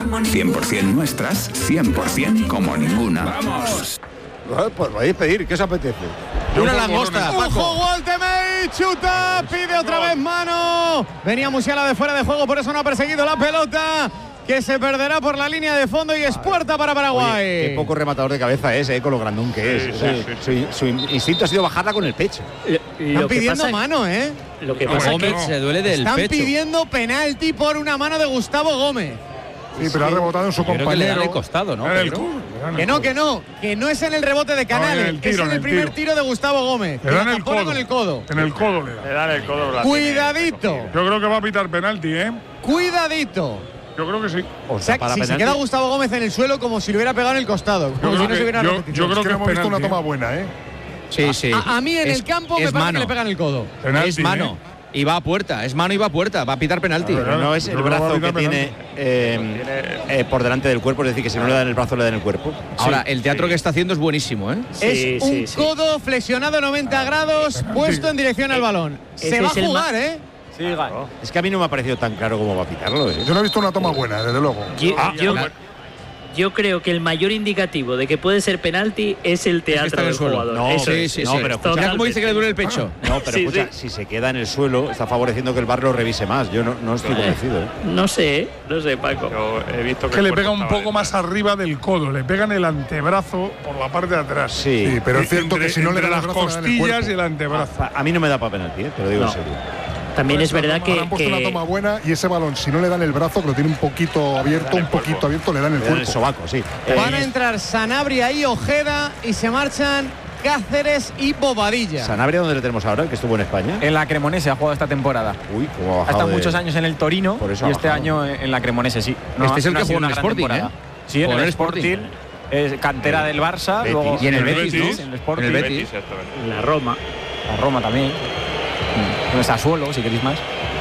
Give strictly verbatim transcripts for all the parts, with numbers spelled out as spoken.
cien por ciento nuestras, cien por ciento como ninguna. ¡Vamos! Pues vais a pedir, ¿qué os apetece? Una langosta. ¡Ojo, Woltemade! ¡Chuta! Pide otra vez mano. Venía Musiala de fuera de juego, por eso no ha perseguido la pelota, que se perderá por la línea de fondo y es puerta para Paraguay. Oye, qué poco rematador de cabeza es, eh, con lo grandón que es. Sí, O sea, sí, sí. Su, su instinto ha sido bajarla con el pecho. Están pidiendo pasa, mano, ¿eh? Lo que No, pasa Gómez es que se duele del Están pecho. pidiendo penalti por una mano de Gustavo Gómez. Sí, pero ha rebotado en su Creo que le dan compañero. el costado, ¿no? Le dan el Pedro? culo, le dan el Que no, culo. que no, que no es en el rebote de Canales, en el tiro, es en en el el primer tiro. tiro de Gustavo Gómez. Le que dan la el tampona codo. con el codo. En el codo le da. Le dan el codo. la Cuidadito. tiene Yo creo que va a pitar penalti, ¿eh? Cuidadito. Yo creo que sí. O O sea, para si se penalti. queda Gustavo Gómez en el suelo como si lo hubiera pegado en el costado. Como Yo si creo no se que- hubiera yo- repetido. yo creo Es que que hemos visto penalti, una toma ¿eh? buena, ¿eh? Sí, sí. A, a mí en Es- el campo me es parece mano. que le pegan el codo. Penalti, Es mano. ¿eh? Y va a puerta. Es mano y va a puerta. Va a pitar penalti. A ver, Pero no es Yo el creo que va a brazo que pitar tiene, eh, eh, por delante del cuerpo, es decir, que si no le dan el brazo, le dan el cuerpo. Ahora, el teatro que está haciendo es buenísimo, ¿eh? Sí, es un sí, sí. codo flexionado noventa grados puesto en dirección al balón. Ese Se va a es el jugar, ma- ¿eh? Es que a mí no me ha parecido tan claro cómo va a pitarlo, ¿eh? Yo no he visto una toma buena, desde luego. Yo, Ah, yo- la- yo creo que el mayor indicativo de que puede ser penalti es el está teatro en el del suelo. jugador. No, Eso Sí, es. sí, no, sí. pero escucha- Mira cómo dice que le duele el pecho. No, pero Sí, escucha, sí. si se queda en el suelo, está favoreciendo que el bar lo revise más. Yo no, no estoy convencido, ¿eh? No sé, no sé, Paco. Yo he visto que, que el le cuerpo pega un estaba poco más arriba del codo, le pega en el antebrazo por la parte de atrás. Sí. Sí, pero es cierto Entre- que si no le entre da el las brazo, le dan el costillas cuerpo. y el antebrazo. A, a mí no me da para penalti, ¿eh? Te lo digo No. en serio. También es Ahora verdad han que, puesto una que- toma buena y ese balón, si no le dan el brazo, que lo tiene un poquito abierto, un poquito abierto, le dan el Le dan el cuerpo. sobaco, sí. Van a Eh, entrar Sanabria y Ojeda y se marchan Cáceres y Bobadilla. Sanabria, ¿dónde le tenemos ahora? El que estuvo en España. En la Cremonese ha jugado esta temporada. Uy, cómo ha Ha bajado. estado de- muchos años en el Torino Por eso ha y este bajado. año en la Cremonese, sí. Este es el no que ha sido jugó en una el gran Sporting, temporada. ¿eh? Sí, en Jugó el en el Sporting. Sporting. Es cantera del Barça, Betis. luego Y en el En el Betis, Betis, ¿no? en el Sporting. En el Betis, Betis. exactamente. la Roma. La Roma también. En el Sassuolo, si queréis más.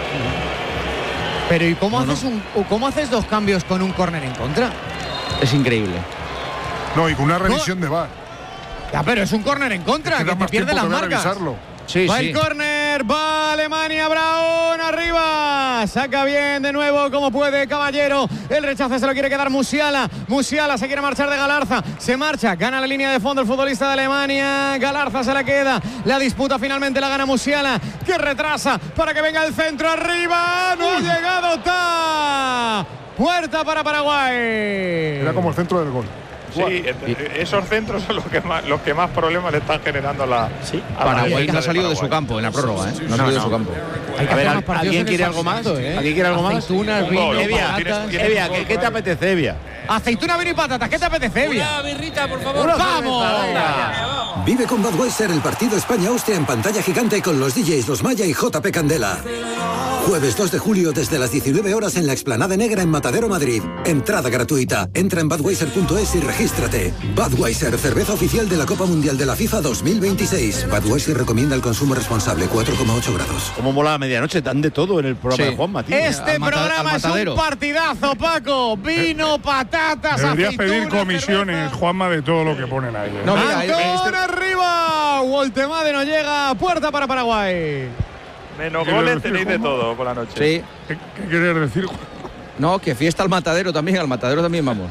Pero ¿y cómo, No, haces un, o cómo haces dos cambios con un córner en contra? Es increíble. No, y con una revisión de V A R. Ya, pero es un córner en contra, Que que, da te más pierde tiempo las que voy a marcas. revisarlo. Sí, Va sí. el córner, va Alemania, Braun arriba, saca bien de nuevo como puede Caballero, el rechazo se lo quiere quedar Musiala, Musiala se quiere marchar de Galarza, se marcha, gana la línea de fondo el futbolista de Alemania, Galarza se la queda, la disputa finalmente la gana Musiala, que retrasa para que venga el centro arriba, no ha llegado, ta puerta para Paraguay. Era como el centro del gol. Sí, eh, esos centros son los que más, los que más problemas le están generando a la. Sí. a la Paraguay defensa no ha de salido de su Paraguay. campo en la prórroga, ¿eh? No ha salido de su campo. Hay que A ver, hacer más partidos ¿alguien en el quiere algo más? Falsito, ¿eh? ¿Alguien quiere algo más? Aceitunas, Un vino, gol, un gol. patatas. Tienes- tienes- Evia, ¿qué, ¿qué te apetece, Evia? Aceituna, vino y patatas, ¿qué te apetece, Evia? Una birrita, por favor. Una ¡vamos! cerveza, venga. Vive con Budweiser el partido España-Austria en pantalla gigante con los D Js Los Maya y J P Candela. Jueves dos de julio desde las diecinueve horas en la Explanada Negra en Matadero, Madrid. Entrada gratuita. Entra en budweiser punto es y regístrate. Budweiser, cerveza oficial de la Copa Mundial de la FIFA dos mil veintiséis. Budweiser recomienda el consumo responsable, cuatro coma ocho grados. Como mola la medianoche, dan de todo en el programa Sí. de Juanma, tío. Este Al mata- programa al es un matadero. partidazo, Paco. Vino, patatas, Deberías aceitunas, pedir comisiones, cerveza. Juanma, de todo lo que ponen ahí. ¿eh? No, mira, Antón este- arriba. Woltemade no llega. Puerta para Paraguay. Menos ¿Qué goles le tenéis de decimos? todo por la noche. Sí. ¿Qué, qué quieres decir, Juan? No, que fiesta al matadero también. Al matadero también vamos.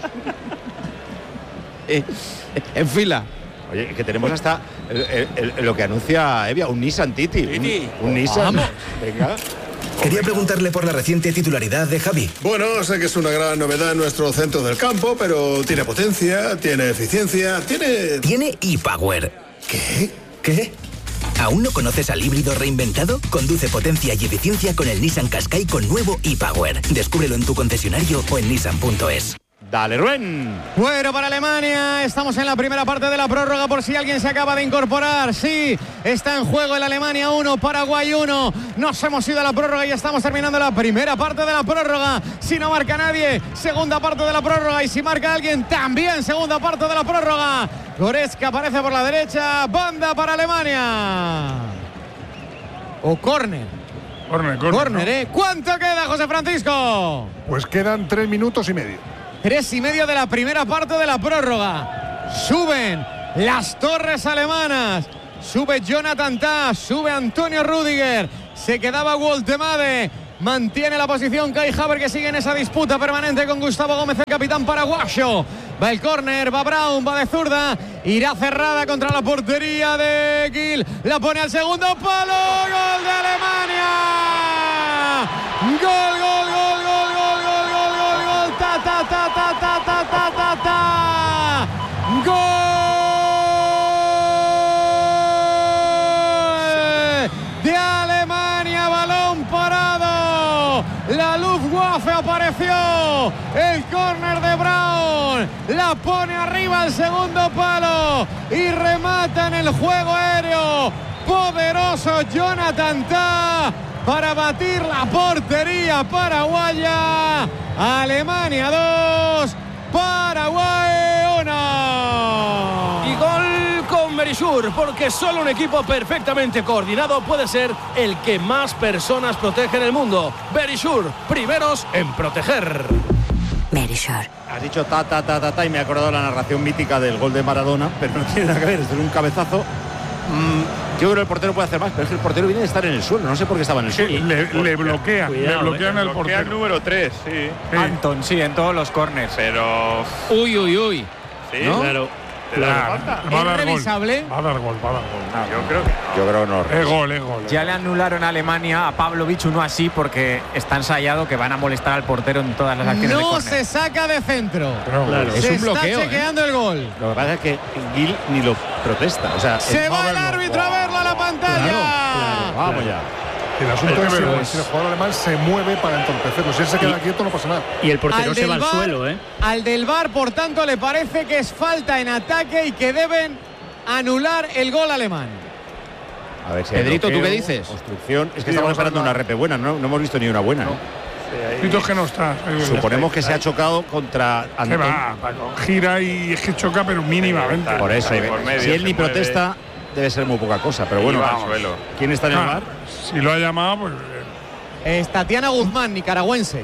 Eh, en fila. Oye, que tenemos hasta el- el- el- lo que anuncia Evia, un Nissan Titi. Titi. Un, un Nissan. Vamos. Venga. Quería preguntarle por la reciente titularidad de Javi. Bueno, sé que es una gran novedad en nuestro centro del campo, pero tiene potencia, tiene eficiencia, tiene... Tiene ePower. ¿Qué? ¿Qué? ¿Aún no conoces al híbrido reinventado? Conduce potencia y eficiencia con el Nissan Qashqai con nuevo ePower. Descúbrelo en tu concesionario o en nissan punto es. Dale, Rubén. Bueno, para Alemania, estamos en la primera parte de la prórroga por si alguien se acaba de incorporar. Sí, está en juego el Alemania uno, Paraguay uno. Nos hemos ido a la prórroga y estamos terminando la primera parte de la prórroga. Si no marca nadie, segunda parte de la prórroga. Y si marca alguien, también segunda parte de la prórroga. Goretzka aparece por la derecha, banda para Alemania. O córner. Córner, córner, Córner, ¿no? ¿eh? ¿Cuánto queda, José Francisco? Pues quedan tres minutos y medio. Tres y medio de la primera parte de la prórroga. Suben las torres alemanas. Sube Jonathan Tah, sube Antonio Rüdiger. Se quedaba Woltemade. Mantiene la posición Kai Havertz, que sigue en esa disputa permanente con Gustavo Gómez, el capitán paraguayo. Va el córner, va Brown, va de zurda. Irá cerrada contra la portería de Gil. La pone al segundo palo. ¡Gol de Alemania! ¡Gol, gol, gol, gol, gol, gol, gol, gol, gol! ¡Ta, ta, ta, ta, ta, ta, ta, ta, ta! ¡Gol de Alemania! Balón parado. La Luftwaffe apareció. El córner de Brown. La pone arriba al segundo palo. Y remata en el juego aéreo. Poderoso Jonathan Tah para batir la portería paraguaya. Alemania dos, Paraguay uno. Y gol con Verisur, porque solo un equipo perfectamente coordinado puede ser el que más personas protege en el mundo. Verisur, primeros en proteger. Verisur. Has dicho ta, ta, ta, ta, ta, y me he acordado de la narración mítica del gol de Maradona, pero no tiene nada que ver, es de un cabezazo. Mm, yo creo que el portero puede hacer más, pero es que el portero viene de estar en el suelo, no sé por qué estaba en el suelo. Sí, le, le bloquea, Cuidado, le bloquean eh, el bloquea portero. el número tres, sí. sí. Anton, sí, en todos los corners. Pero... Uy, uy, uy. Sí, ¿no? Claro. ¿Te da falta? Va a dar ¿Es revisable? gol. Va a dar gol, va a dar gol. No, yo creo que no. Yo creo que no. Es gol, es gol. Ya le anularon a Alemania a Pavlovic uno así porque está ensayado que van a molestar al portero en todas las acciones de No córner. se saca de centro. Pero, Claro. Se Es un bloqueo, está ¿eh? chequeando el gol. Lo que pasa es que Gil ni lo protesta. O sea, Se el- va el verlo. árbitro a verlo a la pantalla. vamos ya. El asunto Hay es que si, verlo. si el jugador alemán se mueve para entorpecerlo. Si él se queda quieto no pasa nada. Y el portero Al se del va al V A R, suelo, ¿eh? Al del V A R, por tanto, le parece que es falta en ataque y que deben anular el gol alemán. A ver si hay Pedrito, ¿tú bloqueo, qué dices? Obstrucción. Es que Sí, estamos vamos a esperando hablar. una repe buena, no, no hemos visto ni una buena. ¿eh? Pito que no está. Suponemos que se ha chocado contra Que Antón. va, Paco. Gira y es que choca, pero mínimamente. Por eso, Ahí eh, por medio, si él se ni mueve. protesta, debe ser muy poca cosa. Pero Y bueno, va al vamos. suelo. ¿Quién está en el Ah, V A R? si lo ha llamado, pues. Es Tatiana Guzmán, nicaragüense.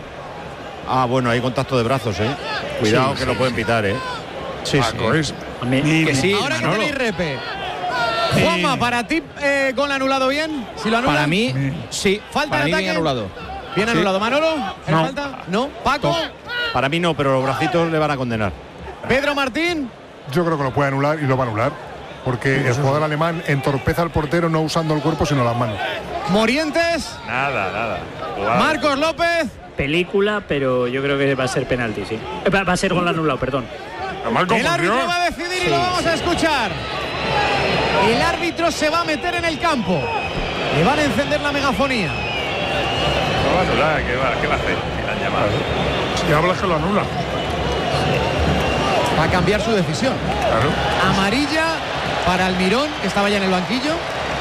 Ah, bueno, hay contacto de brazos, ¿eh? Cuidado Sí, que sí. lo pueden pitar, ¿eh? Sí, Paco, sí. es. A mí- Ni- Que sí, Ahora que Manolo. tenéis repe. Juanma, ¿para ti eh, gol anulado bien? Si lo anulan. Para mí, sí. ¿Falta Para en mí ataque? bien anulado. Bien Sí. anulado. ¿Manolo? ¿Es No. falta? ¿No? ¿Paco? Para mí no, pero los bracitos le van a condenar. ¿Pedro Martín? Yo creo que lo puede anular y lo va a anular. Porque el jugador alemán entorpeza al portero no usando el cuerpo sino las manos. ¿Morientes? Nada, nada. Jugada. ¿Marcos López? Película, pero yo creo que va a ser penalti, sí. Eh, Va, va a ser gol anulado, perdón. Pero Marco, El por árbitro Dios. va a decidir y lo vamos a escuchar. El árbitro se va a meter en el campo. Le van a encender la megafonía. No va a anular, ¿qué va, qué va a hacer? Si la han llamado. Si hablas que lo anula. Va a cambiar su decisión. Claro. Amarilla para Almirón, que estaba ya en el banquillo.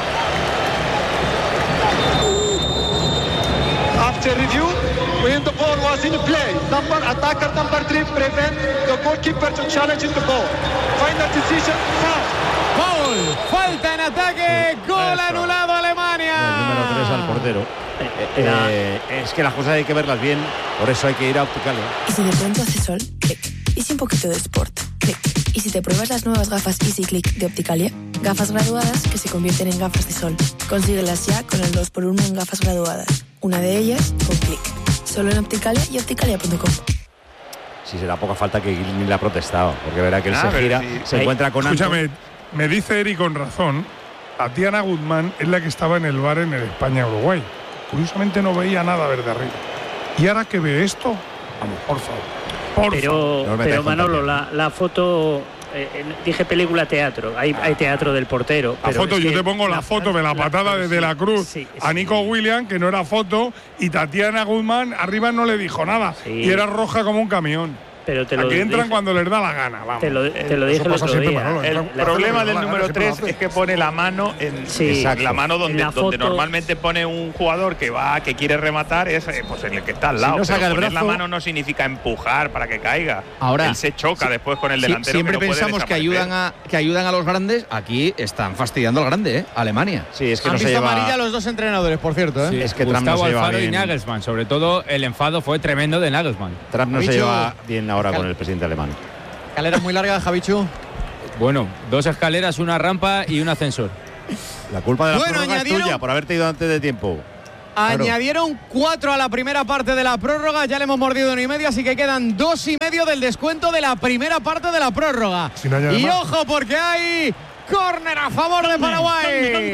After review, when the ball was in play, number attacker number three prevent the goalkeeper to challenge the ball. Final decision, foul. Gol, falta en ataque, gol Eso. anulado a Alemania. El número tres al portero. Era- Eh, es que las cosas hay que verlas bien, por eso hay que ir a Opticalia. Y si de pronto hace sol, clic. Y si un poquito de sport, clic. Y si te pruebas las nuevas gafas Easy Click de Opticalia, gafas graduadas que se convierten en gafas de sol. Consíguelas ya con el dos por uno en gafas graduadas. Una de ellas con clic. Solo en Opticalia y opticalia punto com. Si será poca falta que Gil ni la ha protestado, porque verá que él Ah, se pero gira, si- se Ahí- encuentra con Antón. Escúchame, me dice Eri con razón. Tatiana Guzmán es la que estaba en el bar en el España-Uruguay. Curiosamente no veía nada desde arriba. Y ahora que ve esto, vamos, por favor. Por favor. Pero, No os metáis pero con Manolo, Tatiana. la, la foto, eh, eh, dije película teatro, hay, hay teatro del portero. La pero foto, es yo que te pongo la, foto de la patada pero de, sí, la Cruz sí, a sí. Nico Williams, que no era foto, y Tatiana Guzmán arriba no le dijo nada. Sí. Y era roja como un camión. Pero te lo Aquí entran dije. cuando les da la gana, vamos. Te lo, te lo dije el pasa otro siempre, día. Manolo. El La- problema la- del la- número la- tres la- es que pone la mano en Sí. Exacto. la mano donde, En la donde foto- normalmente pone un jugador que va, que quiere rematar, es eh, pues en el que está al Si lado. no saca Pero el poner brazo- la mano no significa empujar para que caiga. Ahora, él se choca sí, después con el Sí, delantero. siempre que no puede pensamos que desaparecer. ayudan, a, que ayudan a los grandes. Aquí están fastidiando al grande, ¿eh? Alemania. Sí, es que Han no se visto lleva. amarilla los dos entrenadores, por cierto. ¿eh? Sí, es que Trump no Gustavo se lleva Alfaro y bien. Nagelsmann, sobre todo el enfado fue tremendo de Nagelsmann. Trump no se Javichu. lleva bien ahora con el presidente alemán. Escalera muy larga, Javichu. Bueno, dos escaleras, una rampa y un ascensor. La culpa de la Bueno, prórroga es añadieron- tuya por haberte ido antes de tiempo. Claro. Añadieron cuatro a la primera parte de la prórroga, ya le hemos mordido uno y medio, así que quedan dos y medio del descuento de la primera parte de la prórroga. Si no y más. ojo, porque hay córner a favor de Paraguay.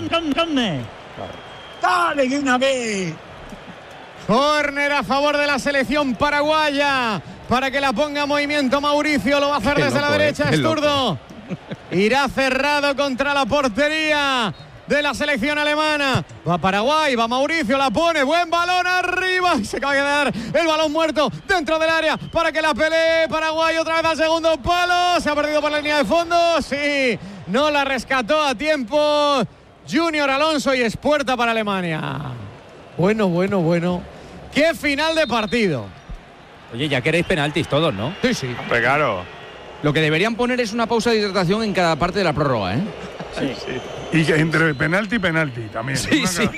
Dale de una vez. Córner a favor de la selección paraguaya para que la ponga en movimiento Mauricio. Lo va a hacer Qué desde loco, la derecha, eh, es loco. zurdo. Irá cerrado contra la portería de la selección alemana. Va Paraguay, va Mauricio, la pone, buen balón arriba y se acaba de quedar el balón muerto dentro del área para que la pelee Paraguay otra vez al segundo palo. Se ha perdido por la línea de fondo, sí, no la rescató a tiempo Junior Alonso y es puerta para Alemania. Bueno, bueno, bueno. Qué final de partido. Oye, ya queréis penaltis todos, ¿no? Sí, sí. Hombre, claro. Lo que deberían poner es una pausa de hidratación en cada parte de la prórroga, ¿eh? Sí, sí. Y que entre penalti y penalti también. Sí, sí.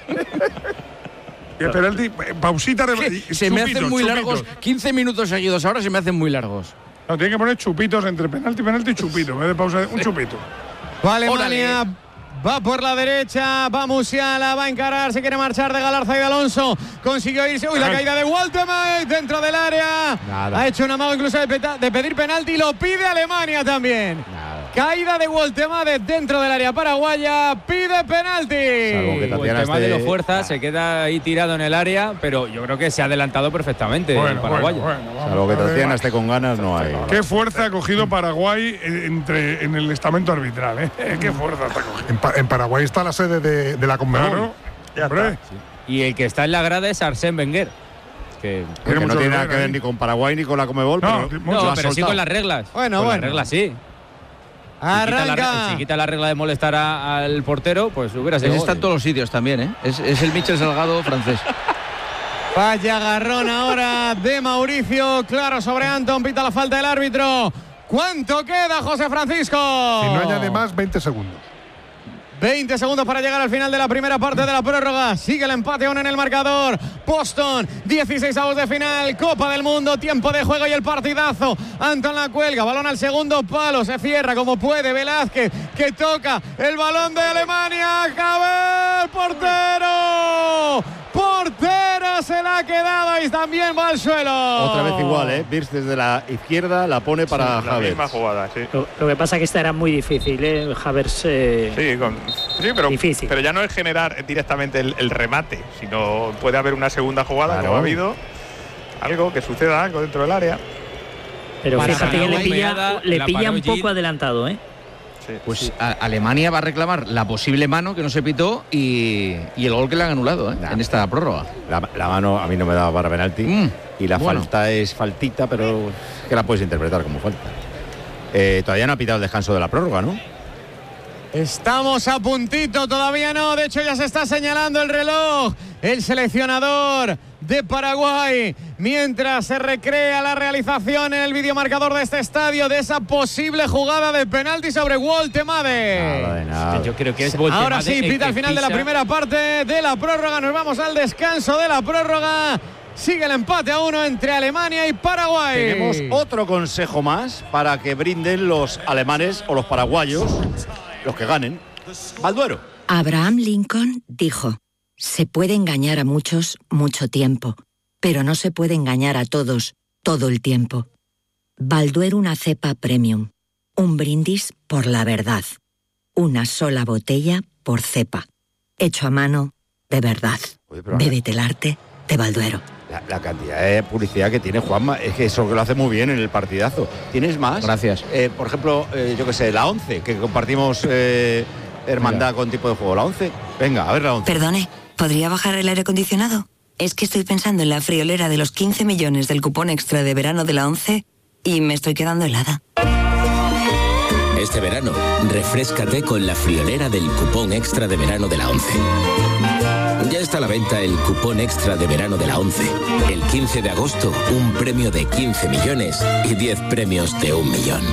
Y el penalti, pausita. Que se me hacen muy largos. quince minutos seguidos ahora se me hacen muy largos. No, tiene que poner chupitos entre penalti, penalti y chupito. En vez de pausa, un chupito. Vale, Alemania va por la derecha, va Musiala, va a encarar, se quiere marchar de Galarza y de Alonso. Consiguió irse. Uy, la caída de Woltemade dentro del área. Nada. Ha hecho un amago incluso de, peta, de pedir penalti y lo pide Alemania también. Nada. Caída de Woltemade dentro del área paraguaya, pide penalti. El tema de los fuerzas se queda ahí tirado en el área, pero yo creo que se ha adelantado perfectamente Bueno, el paraguayo. bueno, bueno, vamos Salvo que a ver. Tatiana esté con ganas, no hay. Qué fuerza ha cogido Paraguay entre, en el estamento arbitral, ¿eh? Qué fuerza está cogiendo. En, Pa- en Paraguay está la sede de, de la Conmebol. Claro, Ya hombre. está. Y el que está en la grada es Arsène Wenger. Que, Que no mucho tiene que nada ver que ver ahí. ni con Paraguay ni con la Conmebol, No, pero, mucho. lo no, ha pero sí soltado. con las reglas. Bueno, con bueno. las reglas sí. Si quita, la, Arranca. si quita la regla de molestar a- al portero, pues hubiera sido. Ese gol. está en todos los sitios también, ¿eh? Es, es el Michel Salgado francés. Vaya agarrón ahora de Mauricio. Claro, sobre Anton. Pita la falta del árbitro. ¿Cuánto queda, José Francisco? Si no añade más, veinte segundos. veinte segundos para llegar al final de la primera parte de la prórroga. Sigue el empate aún en el marcador. Boston, dieciséis avos de final. Copa del Mundo, tiempo de juego y el partidazo. Anton la cuelga, balón al segundo palo. Se cierra como puede Velázquez, que toca el balón de Alemania. ¡Cabe el portero! ¡Portero! Se la ha quedado y también va al suelo. Otra vez igual, ¿eh? Birz desde la izquierda la pone para Sí, la Havertz. misma jugada, sí. Lo, lo que pasa es que esta era muy difícil, ¿eh? Havertz. Eh, Sí, con- sí, pero, Difícil. pero ya no es generar directamente el, el remate, sino puede haber una segunda jugada, Claro. como ha habido, algo, que suceda algo dentro del área. pero Para fíjate que le Paraguay, pilla, Meada, le la pilla paró un Gil. poco adelantado, ¿eh? Sí. Pues a- Alemania va a reclamar la posible mano que no se pitó y, y el gol que le han anulado, ¿eh? Nah. En esta prórroga. La, la mano a mí no me daba para penalti. Mm, y la bueno. falta es faltita, pero es que la puedes interpretar como falta. Eh, todavía no ha pitado el descanso de la prórroga, ¿no? Estamos a puntito, todavía no. De hecho, ya se está señalando el reloj. El seleccionador de Paraguay, mientras se recrea la realización en el videomarcador de este estadio de esa posible jugada de penalti sobre Woltemade. Nada de nada. Yo creo que es Ahora Woltemade sí, el pita que al final de la pisa. primera parte de la prórroga. Nos vamos al descanso de la prórroga. Sigue el empate a uno entre Alemania y Paraguay. Tenemos otro consejo más para que brinden los alemanes o los paraguayos, los que ganen. Balduero. Abraham Lincoln dijo: se puede engañar a muchos mucho tiempo, pero no se puede engañar a todos todo el tiempo. Balduero, una cepa premium. Un brindis por la verdad. Una sola botella por cepa. Hecho a mano de verdad. Oye, pero Bébete el arte de Balduero. La, la cantidad de publicidad que tiene Juanma, es que eso que lo hace muy bien en el partidazo. ¿Tienes más? Gracias. Eh, por ejemplo, eh, yo qué sé, la once, que compartimos eh, hermandad Mira. con tipo de juego. La once. Venga, a ver la once. Perdone, ¿podría bajar el aire acondicionado? Es que estoy pensando en la friolera de los quince millones del cupón extra de verano de la ONCE y me estoy quedando helada. Este verano, refréscate con la friolera del cupón extra de verano de la ONCE. Ya está a la venta el cupón extra de verano de la ONCE. El quince de agosto, un premio de quince millones y diez premios de un millón.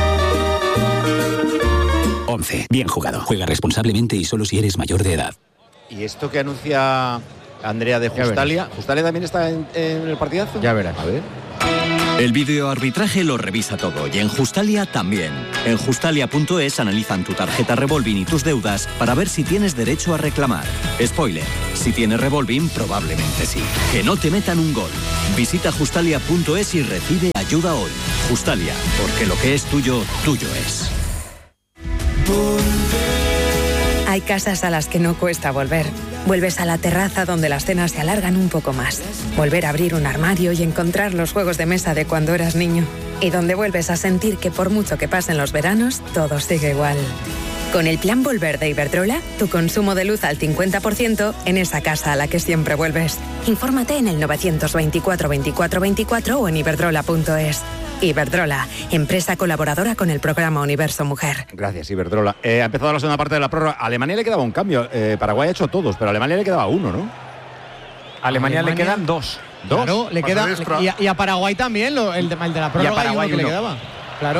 once. Bien jugado. Juega responsablemente y solo si eres mayor de edad. ¿Y esto que anuncia Andrea de Ya Justalia? ¿Justalia también está en, en el partidazo? Ya verás. A ver. El videoarbitraje lo revisa todo y en Justalia también. En justalia punto es analizan tu tarjeta Revolving y tus deudas para ver si tienes derecho a reclamar. Spoiler, si tienes Revolving probablemente sí. Que no te metan un gol. Visita justalia punto es y recibe ayuda hoy. Justalia, porque lo que es tuyo, tuyo es. Hay casas a las que no cuesta volver. Vuelves a la terraza donde las cenas se alargan un poco más. Volver a abrir un armario y encontrar los juegos de mesa de cuando eras niño. Y donde vuelves a sentir que por mucho que pasen los veranos, todo sigue igual. Con el plan Volver de Iberdrola, tu consumo de luz al cincuenta por ciento en esa casa a la que siempre vuelves. Infórmate en el novecientos veinticuatro veinticuatro veinticuatro o en iberdrola punto es. Iberdrola, empresa colaboradora con el programa Universo Mujer. Gracias, Iberdrola. Eh, ha empezado la segunda parte de la prórroga. A Alemania le quedaba un cambio. Eh, Paraguay ha hecho todos, pero a Alemania le quedaba uno, ¿no? A Alemania, Alemania le quedan dos. ¿Dos? Claro, le queda, y, a, y a Paraguay también, lo, el, de, el de la prórroga, y a Paraguay uno que le quedaba. Claro.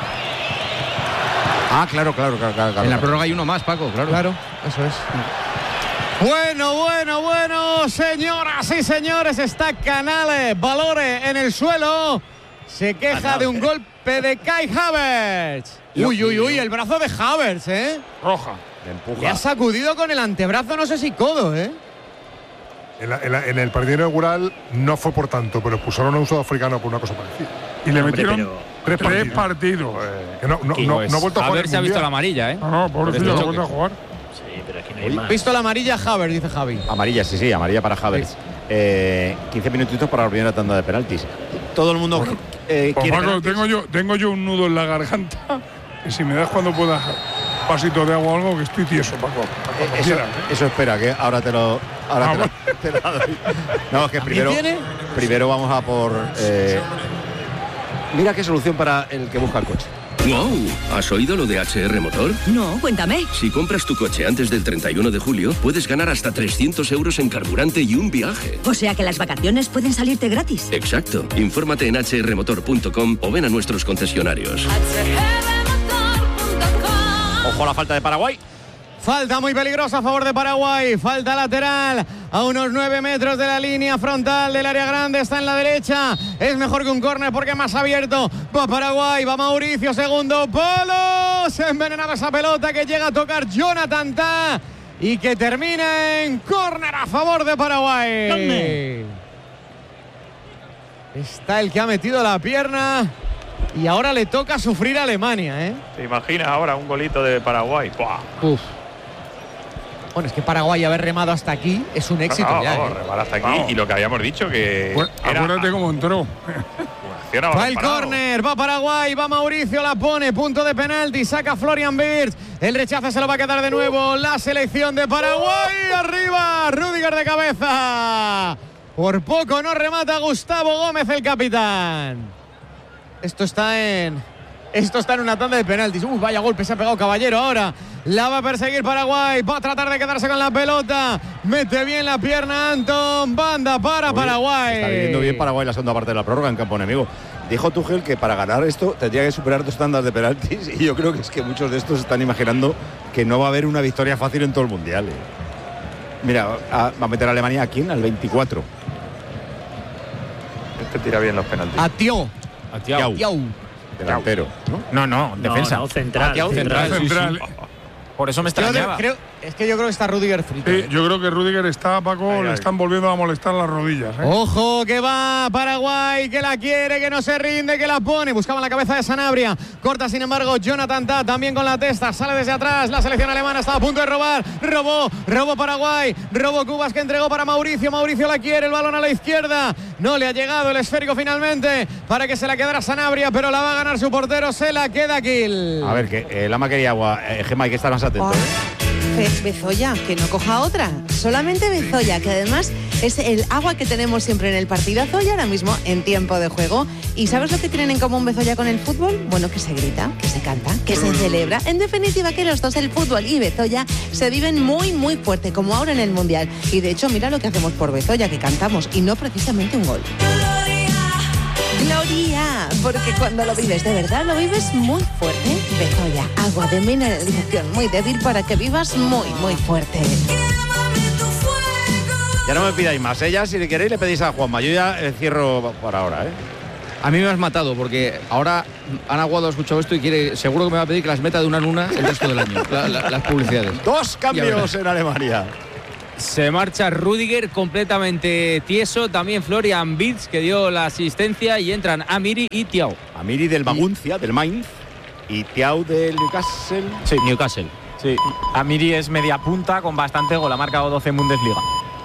Ah, claro, claro, claro, claro. En la prórroga hay uno más, Paco, claro. Claro, eso es. Bueno, bueno, bueno, señoras y señores, está Canale, Valore en el suelo. Se queja Canale. de un golpe de Kai Havertz. Uy, uy, uy, el brazo de Havertz, ¿eh? Roja. Le empuja. Le ha sacudido con el antebrazo, no sé si codo, ¿eh? En, la, en, la, en el partido inaugural no fue por tanto, pero expulsaron a un sudafricano por una cosa parecida. Y le Hombre, metieron tres partidos. Tres partidos. Eh, que no, no, no, no ha vuelto a jugar. A ver si ha visto la amarilla, ¿eh? No, no, pobrecillo, no ha vuelto a jugar. Sí, pero aquí no hay más. Visto la amarilla Havertz, dice Javi. Amarilla, sí, sí, amarilla para Havertz. Sí. Eh, quince minutitos para la primera tanda de penaltis. Todo el mundo bueno, eh, pues quiere Marco, tengo yo tengo yo un nudo en la garganta y si me das cuando puedas pasito de agua o algo, que estoy tieso, Paco. Eh, eso, quieras, ¿eh? eso espera, que ahora te lo ahora ah, te, lo, te lo doy. No, que primero primero vamos a por eh, mira qué solución para el que busca el coche. ¡Wow! ¿Has oído lo de H R Motor? No, cuéntame. Si compras tu coche antes del treinta y uno de julio, puedes ganar hasta trescientos euros en carburante y un viaje. O sea que las vacaciones pueden salirte gratis. Exacto. Infórmate en h r motor punto com o ven a nuestros concesionarios. Ojo a la falta de Paraguay. Falta muy peligrosa a favor de Paraguay. Falta lateral a unos nueve metros de la línea frontal del área grande. Está en la derecha. Es mejor que un córner porque es más abierto. Va Paraguay, va Mauricio, segundo palo. Se ha envenenado esa pelota que llega a tocar Jonathan Tah y que termina en córner a favor de Paraguay. ¿Dónde? Está el que ha metido la pierna. Y ahora le toca sufrir a Alemania, ¿eh? ¿Te imaginas ahora un golito de Paraguay? ¡Buah! Uf. Bueno, es que Paraguay haber remado hasta aquí es un éxito. No, no, ya, vamos, ¿eh? remar hasta aquí. Vamos. Y lo que habíamos dicho que... Bueno, era... acuérdate cómo entró. Va el córner, va Paraguay, va Mauricio, la pone, punto de penalti, saca Florian Wirtz. El rechazo se lo va a quedar de nuevo la selección de Paraguay. Arriba, Rüdiger de cabeza. Por poco no remata Gustavo Gómez, el capitán. Esto está en... Esto está en una tanda de penaltis. Uy, vaya golpe, se ha pegado Caballero ahora. La va a perseguir Paraguay. Va a tratar de quedarse con la pelota. Mete bien la pierna Anton. Banda para Uy, Paraguay. Está viviendo bien Paraguay la segunda parte de la prórroga en campo enemigo. Dijo Tuchel que para ganar esto tendría que superar dos tandas de penaltis. Y yo creo que es que muchos de estos están imaginando que no va a haber una victoria fácil en todo el Mundial. ¿eh? Mira, a, va a meter a Alemania aquí en al veinticuatro. Este tira bien los penaltis. A Tió. A Tió. Delantero, ¿no? No, no, defensa. No, no, central. Ah, central, central. central. Sí, sí. Por eso me extrañaba. Creo, es que yo creo que está Rüdiger frito. Sí, yo creo que Rüdiger está, Paco, ay, ay. le están volviendo a molestar las rodillas. ¿eh? Ojo, que va Paraguay, que la quiere, que no se rinde, que la pone. Buscaba la cabeza de Sanabria. Corta, sin embargo, Jonathan Tah también con la testa. Sale desde atrás. La selección alemana estaba a punto de robar. Robó, robó Paraguay. Robó Cubas, que entregó para Mauricio. Mauricio la quiere, el balón a la izquierda. No le ha llegado el esférico finalmente para que se la quedara Sanabria, pero la va a ganar su portero. Se la queda Kiel. A ver, que eh, Lama quería agua. Eh, Gemma, hay que estar más atento. Oh. ¿eh? Bezoya, que no coja otra, solamente Bezoya, que además es el agua que tenemos siempre en el partidazo y ahora mismo en tiempo de juego. ¿Y sabes lo que tienen en común Bezoya con el fútbol? Bueno, que se grita, que se canta, que se celebra. En definitiva, que los dos, el fútbol y Bezoya, se viven muy, muy fuerte, como ahora en el Mundial. Y de hecho, mira lo que hacemos por Bezoya, que cantamos, y no precisamente un gol. Gloria, porque cuando lo vives de verdad, lo vives muy fuerte. Bezoya, agua de mineralización muy débil para que vivas muy, muy fuerte. Ya no me pidáis más, ella, ¿eh? Si le queréis le pedís a Juanma. Yo ya eh, cierro por ahora, ¿eh? A mí me has matado porque ahora Ana Aguado ha escuchado esto y quiere, seguro que me va a pedir que las meta de una en una el resto del año, la, la, las publicidades. Dos cambios en Alemania. Se marcha Rüdiger completamente tieso, también Florian Wirtz, que dio la asistencia, y entran Amiri y Thiaw. Amiri del Maguncia, del Mainz, y Thiaw del Newcastle. Sí, Newcastle. Sí, Amiri es media punta con bastante gol, ha marcado doce en Bundesliga.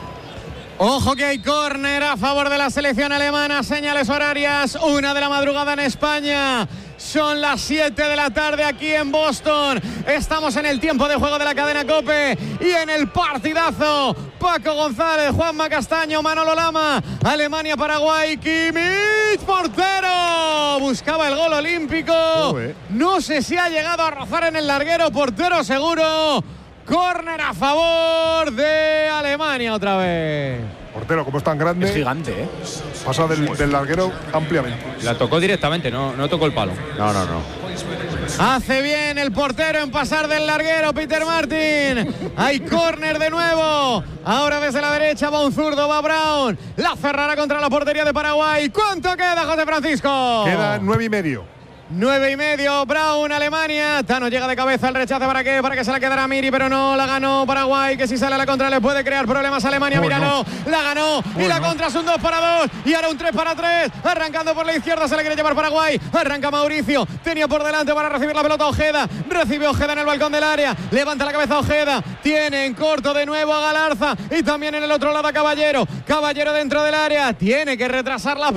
Ojo que hay córner a favor de la selección alemana, señales horarias, una de la madrugada en España. Son las siete de la tarde aquí en Boston. Estamos en el tiempo de juego de la cadena COPE y en el partidazo. Paco González, Juanma Castaño, Manolo Lama. Alemania-Paraguay, Kimmich, portero. Buscaba el gol olímpico. No sé si ha llegado a rozar en el larguero, portero seguro. Córner a favor de Alemania otra vez. Portero, como es tan grande. Es gigante, ¿eh? Pasa del, del larguero ampliamente. La tocó directamente, no, no tocó el palo. No, no, no. Hace bien el portero en pasar del larguero, Peter Martin. Hay córner de nuevo. Ahora desde la derecha va un zurdo, va Brown. La cerrará contra la portería de Paraguay. ¿Cuánto queda, José Francisco? Queda nueve y medio. Nueve y medio, Brown, Alemania. Tano llega de cabeza, el rechace para qué, para que se la quedara Miri, pero no, la ganó Paraguay, que si sale a la contra le puede crear problemas a Alemania. Bueno. Míralo, la ganó Bueno. y la contra es un dos para dos y ahora un tres para tres. Arrancando por la izquierda, se le quiere llevar Paraguay. Arranca Mauricio, tenía por delante para recibir la pelota Ojeda. Recibe Ojeda en el balcón del área, levanta la cabeza Ojeda. Tiene en corto de nuevo a Galarza y también en el otro lado a Caballero. Caballero dentro del área, tiene que retrasar la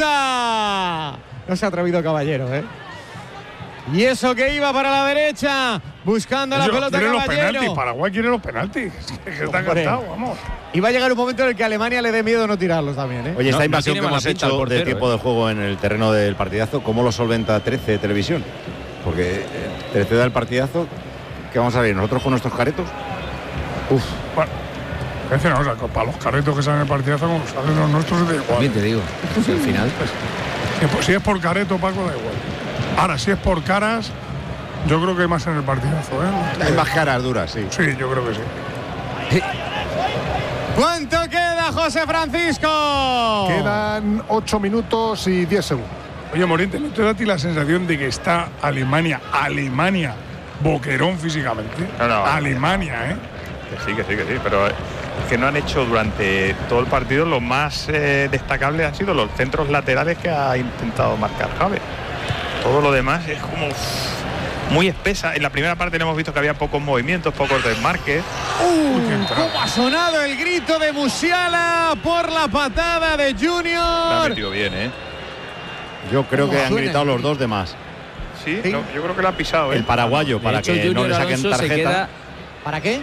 pelota. No se ha atrevido Caballero, ¿eh? Y eso que iba para la derecha, buscando la Ellos pelota quieren Caballero. los penaltis, Paraguay quiere los penaltis. Es que está encantado, vamos. Y va a llegar un momento en el que a Alemania le dé miedo no tirarlos también, ¿eh? Oye, esta No, invasión no que tiene hemos mala pinta el hecho portero, de tiempo ¿eh? de juego en el terreno del partidazo, ¿cómo lo solventa trece Televisión? Porque eh, trece da el partidazo, ¿qué vamos a ver? ¿Nosotros con nuestros caretos? Uf. Bueno, es decir, una cosa, para los carretos que salen en el partidazo, como salen los nuestros, da igual. También te digo, si al final, pues. Si, pues, si es por careto, Paco, da igual. Ahora, si es por caras, yo creo que hay más en el partidazo, ¿eh? Hay más caras duras, sí. Sí, yo creo que sí. ¿Cuánto queda, José Francisco? Quedan ocho minutos y diez segundos. Oye, Moriente, ¿no te da a ti la sensación de que está Alemania, Alemania, boquerón físicamente? No, no. Alemania, ¿eh? Que sí, que sí, que sí, pero es que no han hecho durante todo el partido lo más eh, destacable han sido los centros laterales que ha intentado marcar Javi. Todo lo demás es como uff, muy espesa. En la primera parte hemos visto que había pocos movimientos, pocos desmarques. Uh, ¿Cómo ha sonado el grito de Musiala por la patada de La ha Junior? metido bien, ¿eh? Yo creo que han suena gritado el los grito? dos de más. Sí, no, yo creo que la ha pisado, ¿eh? El paraguayo, para hecho, que no Junior le saquen Alonso se tarjeta. queda, ¿Para qué?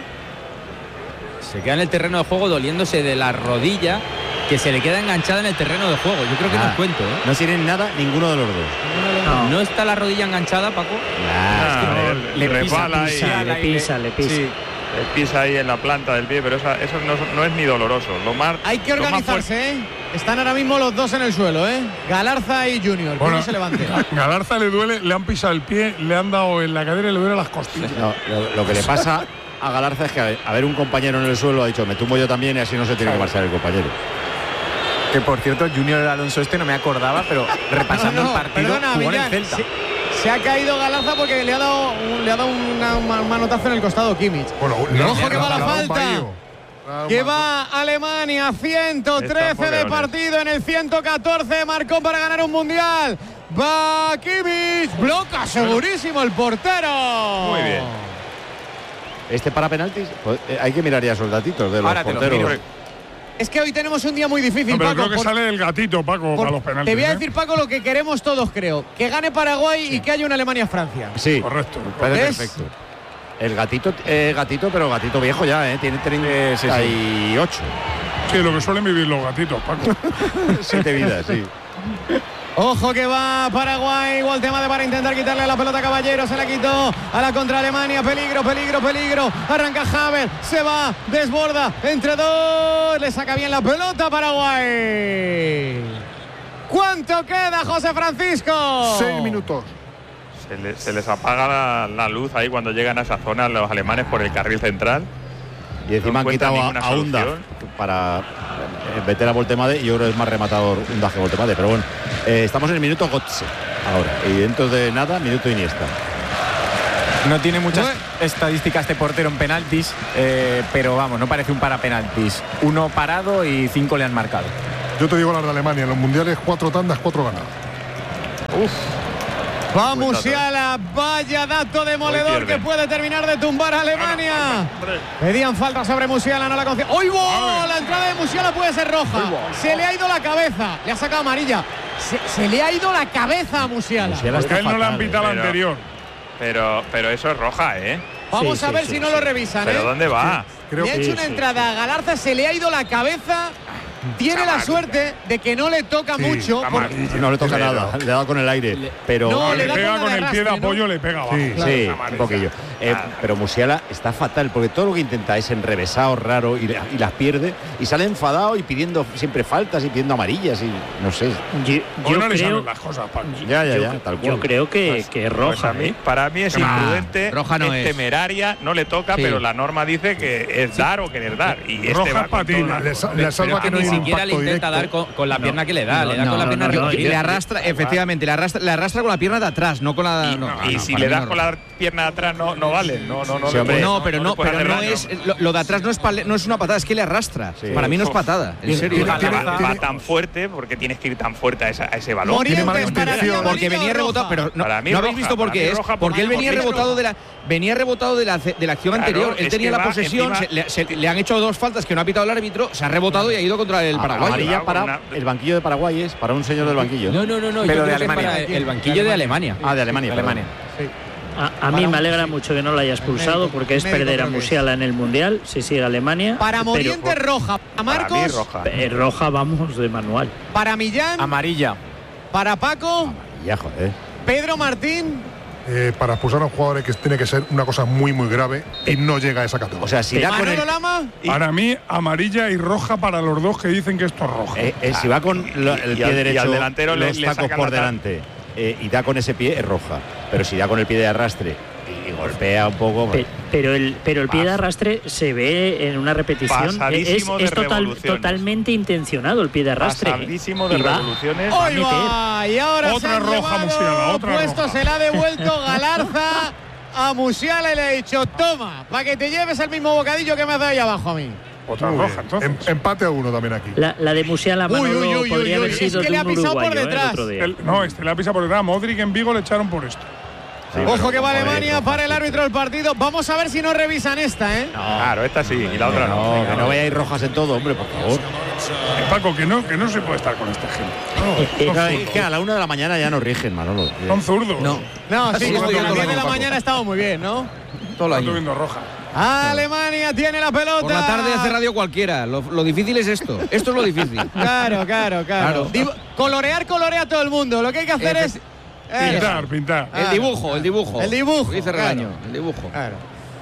se queda en el terreno de juego doliéndose de la rodilla, que se le queda enganchada en el terreno de juego. Yo creo que Ah, no es cuento, ¿eh? No tienen nada ninguno de los dos. No, no está la rodilla enganchada, Paco. Ah, Es que no, le le pisa, resbala pisa, y le pisa, le pisa. Sí. le pisa ahí en la planta del pie, pero esa- eso no, no es ni doloroso. Lo más, Hay que lo más organizarse, ¿eh? Están ahora mismo los dos en el suelo, ¿eh? Galarza y Junior. Que Bueno, no se levante. Galarza le duele, le han pisado el pie, le han dado en la cadera y le duele las costillas. No, lo, lo que le pasa a Galarza es que a ver un compañero en el suelo ha dicho me tumbo yo también y así no se tiene que marchar el compañero. Que por cierto, Junior Alonso este no me acordaba, pero repasando No, no, el partido, perdona, jugó en el Millán, Celta. Se, se ha caído Galarza porque le ha dado, un- le ha dado una- un manotazo en el costado Kimmich. Bueno, Ojo que va la le ha dado un falta. vaído. Le ha dado un Que vaído. va Alemania, ciento Está trece por de leones. partido en el ciento catorce, marcó para ganar un mundial. Va Kimmich, bloca segurísimo el portero. Muy bien. Este para penaltis, pues, eh, hay que mirar ya esos datitos de los Ahora te los porteros. miro. Es que hoy tenemos un día muy difícil, No, pero Paco. creo que por- sale el gatito, Paco, por- para los penaltis. te voy a ¿eh? decir, Paco, lo que queremos todos, creo. Que gane Paraguay y que haya una Alemania-Francia. Sí, Correcto. parece ¿Ves? perfecto. El gatito, eh, gatito, pero gatito viejo ya, ¿eh? Tiene treinta y ocho. Sí, lo que suelen vivir los gatitos, Paco. Siete vidas, sí. Ojo que va Paraguay, igual tema de para intentar quitarle la pelota a Caballero, se la quitó a la contra Alemania, peligro, peligro, peligro, arranca Haver, se va, desborda, entre dos, le saca bien la pelota a Paraguay. ¿Cuánto queda, José Francisco? Seis minutos. Se, le- se les apaga la, la luz ahí cuando llegan a esa zona los alemanes por el carril central. Y encima No han encuentran quitado a, ninguna a Unda solución. para Vetera Voltemade, y yo creo que es más rematador Undaje Voltemade, pero bueno, eh, estamos en el minuto Götze ahora, y dentro de nada, minuto Iniesta. No tiene muchas estadísticas este portero en penaltis, eh, pero vamos, no parece un para penaltis. Uno parado y cinco le han marcado. Yo te digo las de Alemania, en los mundiales cuatro tandas, cuatro ganadas. Uf. Va Musiala, vaya dato demoledor que puede terminar de tumbar a Alemania. Pedían falta sobre Musiala, no la conocía. ¡Uy, wow! La entrada de Musiala puede ser roja. Se le ha ido la cabeza, le ha sacado amarilla. Se, se le ha ido la cabeza a Musiala. Musiala Porque él no le han pitado la anterior. Pero, pero eso es roja, ¿eh? Vamos sí, a ver sí, si sí, no sí. lo revisan, ¿Pero ¿eh? dónde va? Sí. Creo le ha hecho sí, una sí. entrada a Galarza, se le ha ido la cabeza. Tiene la suerte de que no le toca Sí, mucho. Porque... No le toca nada, le da con el aire. Le, pero no, le, le pega con, con de el arrastre, pie de ¿no? apoyo, le pega abajo. Sí, claro. sí, un poquillo. Eh, pero Musiala está fatal, porque todo lo que intenta es enrevesado, raro, y, y las pierde. Y sale enfadado y pidiendo siempre faltas y pidiendo amarillas y no sé. Yo, yo no creo, las cosas, ya, ya, yo, ya, tal cual. yo creo que, Pues, que es pues roja. a mí, ¿eh? para mí es Ah, imprudente, roja no es es. temeraria, no le toca, Sí. pero la norma dice que es dar o querer dar. Y este Roja va con patina. todo. Le, sa- le salva que no ni hay un siquiera le impacto intenta directo. dar con, con la pierna que le da, No, le da no, con la no, pierna no, no, recogida. y le arrastra, efectivamente, le arrastra, le arrastra con la pierna de atrás, no con la. Y, no, y no, si para le mí das no. con la pierna de atrás no, no vale. No, no, no. Sí, le hombre. puede- No, pero le no, puede pero hacer no daño. es lo, lo de atrás no es pale- no es una patada, es que le arrastra. Sí. Para mí no es Uf. patada, en serio. tiene- Va, tiene- va- tiene- va tan fuerte porque tienes que ir tan fuerte a, esa- a ese balón. Morientes, Tiene mala para ti, intención. amarilla Porque o venía roja. rebotado, pero no, Para mí ¿no habéis roja, visto por para qué mí es? roja Porque él por- venía por rebotado de la venía rebotado de la de la acción Claro, anterior. Él es tenía que la va posesión, encima- se, le, se- le han hecho dos faltas que no ha pitado el árbitro, se ha rebotado y ha ido contra el Ah, Paraguay. amarilla Con para una- el banquillo de Paraguay, es para un señor del banquillo. No, no, no, no. Pero yo de creo que es Alemania. para el banquillo de Alemania. Ah, de Alemania. De perdón. Alemania. A, a mí me alegra mucho que no lo haya expulsado porque es médico perder a creo que es. Musiala en el Mundial si sigue Alemania. Para pero- Morientes, roja. Para Para mí Marcos, roja. Eh, roja, vamos, de manual. para Millán, Amarilla. para Paco, Ya, joder. Pedro Martín. Eh, para expulsar a un jugador hay que tiene que ser una cosa muy muy grave y no llega a esa categoría. O sea, si da con el, Manolo Lama. Para mí, amarilla y roja para los dos que dicen que esto es roja. eh, eh, si va con lo- el y pie al- y derecho, al delantero le- los le tacos saca por la ta- delante eh, y da con ese pie, es roja. Pero si da con el pie de arrastre y, y golpea un poco, Pe- pero el pero el pie de arrastre se ve en una repetición. Es, Pasadísimo de es total- revoluciones. totalmente intencionado el pie de arrastre. Pasadísimo de Y va- revoluciones. va a Hoy meter. va, y ahora Otra se han roja, llevado Musiala, otra puesto, roja. se la ha devuelto Galarza a Musiala y le ha dicho, toma, para que te lleves el mismo bocadillo que me has dado ahí abajo a mí. Otra Muy roja, bien. entonces. Em- empate a uno también aquí. La, la de Musiala Uy, Manolo uy, uy, podría uy, haber uy, sido es que de le ha un pisado por uruguayo, ¿eh? el detrás. otro día. El- no, este le ha pisado por detrás. Modric en Vigo le echaron por esto. Ojo que va joder, Alemania roja, para el sí. árbitro del partido. Vamos a ver si no revisan esta, ¿eh? Claro, esta sí, y la otra no. no, Venga, que no vaya a ir rojas en todo, hombre, por favor. Eh, Paco, que no, que no se puede estar con esta gente. No, son Es que a la una de la mañana ya nos rigen, Manolo. Son zurdos. No. No, sí, Sí, como estoy que a las viendo diez de la Paco. mañana estaba muy bien, ¿no? Todo el Estoy año. viendo roja. Alemania tiene la pelota. Por la tarde hace radio cualquiera. Lo, lo difícil es esto. Esto es lo difícil. Claro, claro, claro. Claro. Dibu- colorear, colorea todo el mundo. Lo que hay que hacer Efe- es. Pintar, pintar. El dibujo, el dibujo. El dibujo, Dice claro. Regaño, el dibujo. Claro.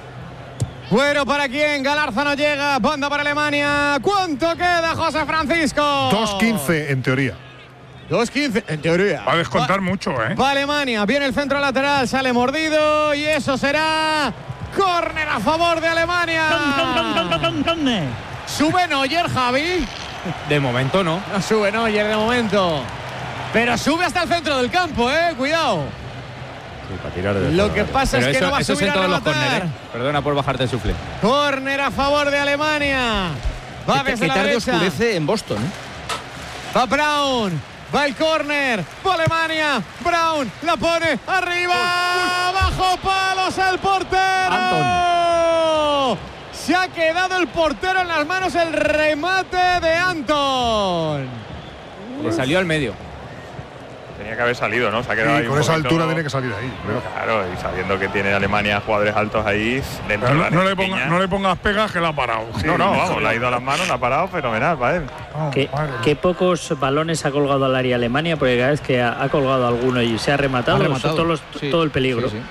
Bueno, ¿para quién? Galarza no llega. Banda para Alemania. ¿Cuánto queda, José Francisco? dos quince en teoría. dos quince, en teoría. Va a descontar mucho, ¿eh? Va Alemania. Viene el centro lateral. Sale mordido. Y eso será. Córner a favor de Alemania. Sube Neuer, Javi. De momento no. No sube Neuer de momento. Pero sube hasta el centro del campo, eh. Cuidado. Sí, para tirar de Lo que pasa Pero es que eso, no va a eso es subir en a todos los rematar. córner, ¿eh? Perdona por bajarte el sufle. Córner a favor de Alemania. Va ¿Qué, desde qué la tarde derecha. oscurece en Boston, ¿eh? Va Brown. Va el córner. Va Alemania. Brown la pone arriba. Bajo palos el portero. Se ha quedado el portero en las manos el remate de Anton. Le salió al medio. Tenía que haber salido, ¿no? Se ha quedado Y ahí con un esa poquito- altura tiene que salir ahí. Pero Claro, y sabiendo que tiene Alemania jugadores altos ahí. dentro Pero de no, la no le pequeña. ponga- no le pongas pegas que la ha parado. No, no, vamos, le ha ido a las manos, la ha parado fenomenal para él. ¿Qué, qué pocos balones ha colgado al área Alemania? Porque cada vez que ha, ha colgado alguno y se ha rematado, Ha rematado, son todos los- sí, todo el peligro. sí, sí.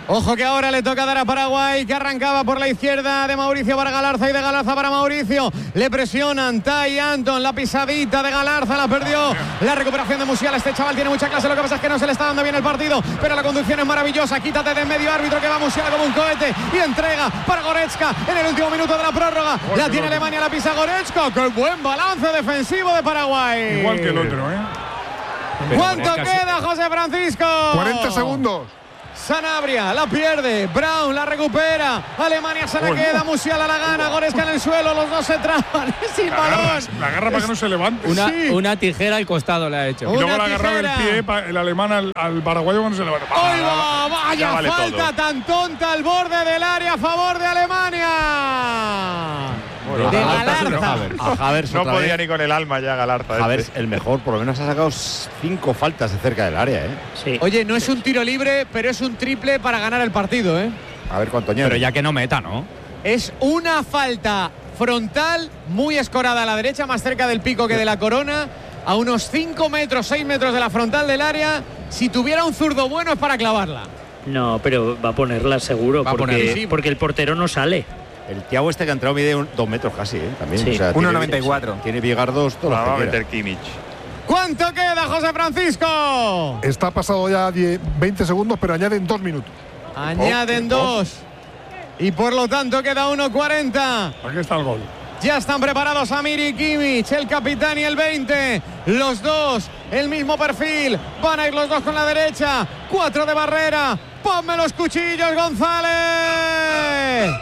Ojo que ahora le toca dar a Paraguay, que arrancaba por la izquierda de Mauricio para Galarza y de Galarza para Mauricio. Le presionan Tai Anton, la pisadita de Galarza la perdió. La recuperación de Musiala, este chaval tiene mucha clase, lo que pasa es que no se le está dando bien el partido, pero la conducción es maravillosa. Quítate de en medio, árbitro, que va Musiala como un cohete y entrega para Goretzka en el último minuto de la prórroga. La tiene Alemania, la pisa Goretzka. ¡Qué buen balance defensivo de Paraguay! Igual que el otro, ¿eh? ¿Cuánto queda, José Francisco? cuarenta segundos. Sanabria la pierde, Brown la recupera, Alemania se la queda, Musiala la gana, Goretzka en el suelo, los dos se traban, sin balón. La agarra para que no se levante. Una, sí. una tijera al costado le ha hecho. Y luego una la agarraba el pie, el alemán al, al paraguayo cuando se levanta. ¡Ay, va! ¡Vaya vale falta todo. tan tonta al borde del área a favor de Alemania! Bueno, de Galarza. Galarza. A Havertz No otra podía vez. ni con el alma ya Galarza. Havertz, este. el mejor, por lo menos ha sacado cinco faltas de cerca del área, ¿eh? Sí. Oye, no es un tiro libre, pero es un triple para ganar el partido, ¿eh? A ver cuánto añade. Pero ya que no meta, ¿no? Es una falta frontal muy escorada a la derecha, más cerca del pico que de la corona, a unos cinco metros, seis metros de la frontal del área. Si tuviera un zurdo bueno es para clavarla. No, pero va a ponerla seguro, Va a porque, poner, sí. porque el portero no sale. El Thiago este que ha entrado mide un, dos metros casi, ¿eh? También. Sí. O sea, uno tiene- noventa y cuatro. Tiene Bigardos todos La los va a que meter quiera. Kimmich. ¿Cuánto queda, José Francisco? Está pasado ya diez, veinte segundos, pero añaden dos minutos. Añaden dos. Y por lo tanto queda uno cuarenta. Aquí está el gol. Ya están preparados Amiri y Kimmich, el capitán y el veinte. Los dos, el mismo perfil. Van a ir los dos con la derecha. Cuatro de barrera. Ponme los cuchillos, González.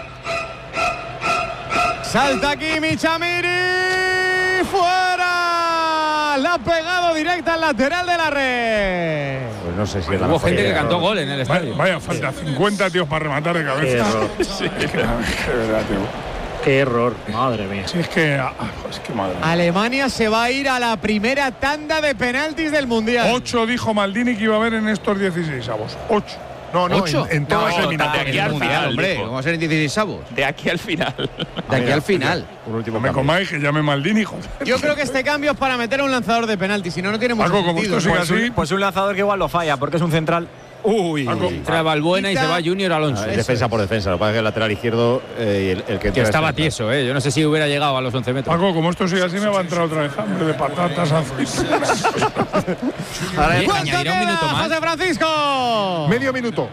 Salta Kimmich, Amiri. ¡Fuera! La ha pegado directa al lateral de la red. Pues no sé si es la Hubo mejor gente que idea, cantó ¿no? gol en el estadio. Vaya, vaya falta, cincuenta tíos para rematar de cabeza. Qué error. Sí, es que, de verdad, tío. Qué error, madre mía. Sí, es que, ah, es que madre mía. Alemania se va a ir a la primera tanda de penaltis del Mundial. Ocho dijo Maldini que iba a haber en estos dieciséis avos. Ocho. No, no, ¿Ocho? en, en todas No, las eliminatorias. de aquí al final, hombre, dijo. vamos a ser en dieciséis avos. De aquí al final. De aquí al final. Un último No me cambio. comáis que llame Maldini, joder. Yo creo que este cambio es para meter a un lanzador de penalti, si no, no tiene mucho Paco, como sentido. esto sigue Pues, así, un, pues un lanzador que igual lo falla, porque es un central. Uy, Paco. trae Balbuena y se va Junior Alonso. Ah, es defensa por defensa. Lo que pasa es que el lateral izquierdo eh, y el, el que, Que entra estaba es- tieso, ¿eh? Yo no sé si hubiera llegado a los once metros. Paco, como esto sigue así, me va a entrar otra vez hambre de patatas azules. Ahora Oye, ¿Cuánto añadirá un queda, minuto más. José Francisco? Medio minuto.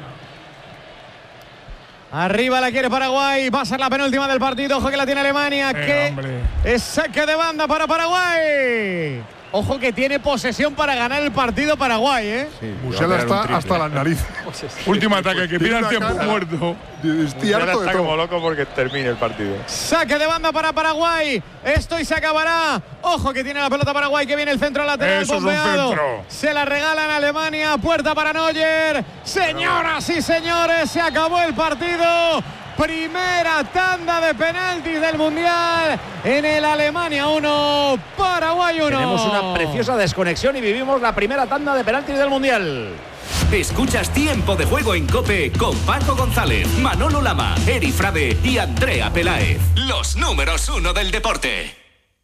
Arriba la quiere Paraguay, va a ser la penúltima del partido. Ojo que la tiene Alemania, Eh, que hombre. es saque de banda para Paraguay. Ojo que tiene posesión para ganar el partido Paraguay, ¿eh? Sí, Musiala va a pegar un está triple. hasta las narices. Último ataque, que pida el Tiene una tiempo cara. muerto. Estoy Ahora harto de está como todo. loco porque termine el partido. Saque de banda para Paraguay. Esto y se acabará. Ojo que tiene la pelota Paraguay, que viene el centro lateral Eso es un bombeado. centro. Se la regalan a Alemania. Puerta para Neuer. Señoras y señores, se acabó el partido. Primera tanda de penaltis del Mundial en el Alemania uno, Paraguay uno. Tenemos una preciosa desconexión y vivimos la primera tanda de penaltis del Mundial. Escuchas Tiempo de Juego en COPE con Paco González, Manolo Lama, Eri Frade y Andrea Peláez. Los números uno del deporte.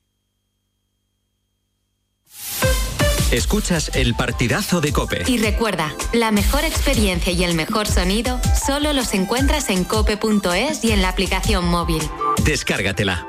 Escuchas el partidazo de COPE. Y recuerda, la mejor experiencia y el mejor sonido solo los encuentras en cope punto es y en la aplicación móvil. Descárgatela.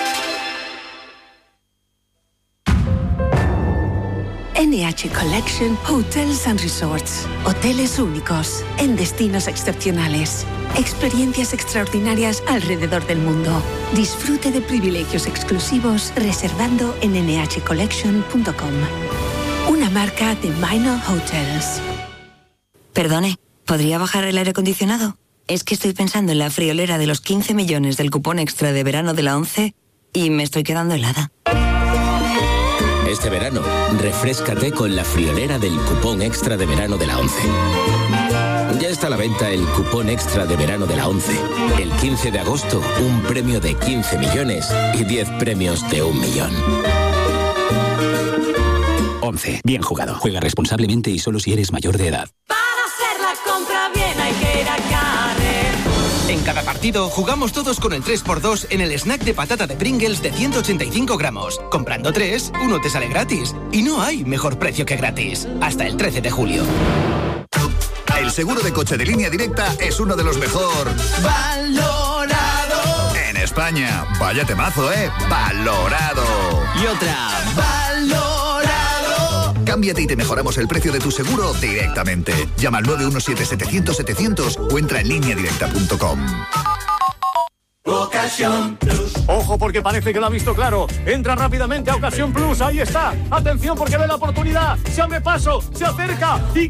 N H Collection Hotels and Resorts. Hoteles únicos, en destinos excepcionales. Experiencias extraordinarias alrededor del mundo. Disfrute de privilegios exclusivos reservando en ene hache collection punto com. Una marca de Minor Hotels. Perdone, ¿podría bajar el aire acondicionado? Es que estoy pensando en la friolera de los quince millones del cupón extra de verano de la once y me estoy quedando helada. Este verano, refréscate con la friolera del cupón extra de verano de la once. Ya está a la venta el cupón extra de verano de la once. El quince de agosto, un premio de quince millones y diez premios de un millón. once. Bien jugado. Juega responsablemente y solo si eres mayor de edad. Para hacer la compra bien hay que ir a Carrer. En cada partido jugamos todos con el tres por dos en el snack de patata de Pringles de ciento ochenta y cinco gramos. Comprando tres, uno te sale gratis. Y no hay mejor precio que gratis. Hasta el trece de julio. el seguro de coche de Línea Directa es uno de los mejor valorado en España. Vaya temazo, ¿eh? Valorado. Y otra, valorado. Cámbiate y te mejoramos el precio de tu seguro directamente. Llama al nueve uno siete, setecientos, setecientos o entra en línea directa punto com. Ocasión Plus. Ojo, porque parece que lo ha visto claro. Entra rápidamente a Ocasión Plus. Ahí está. Atención, porque ve la oportunidad. Se abre paso, se acerca y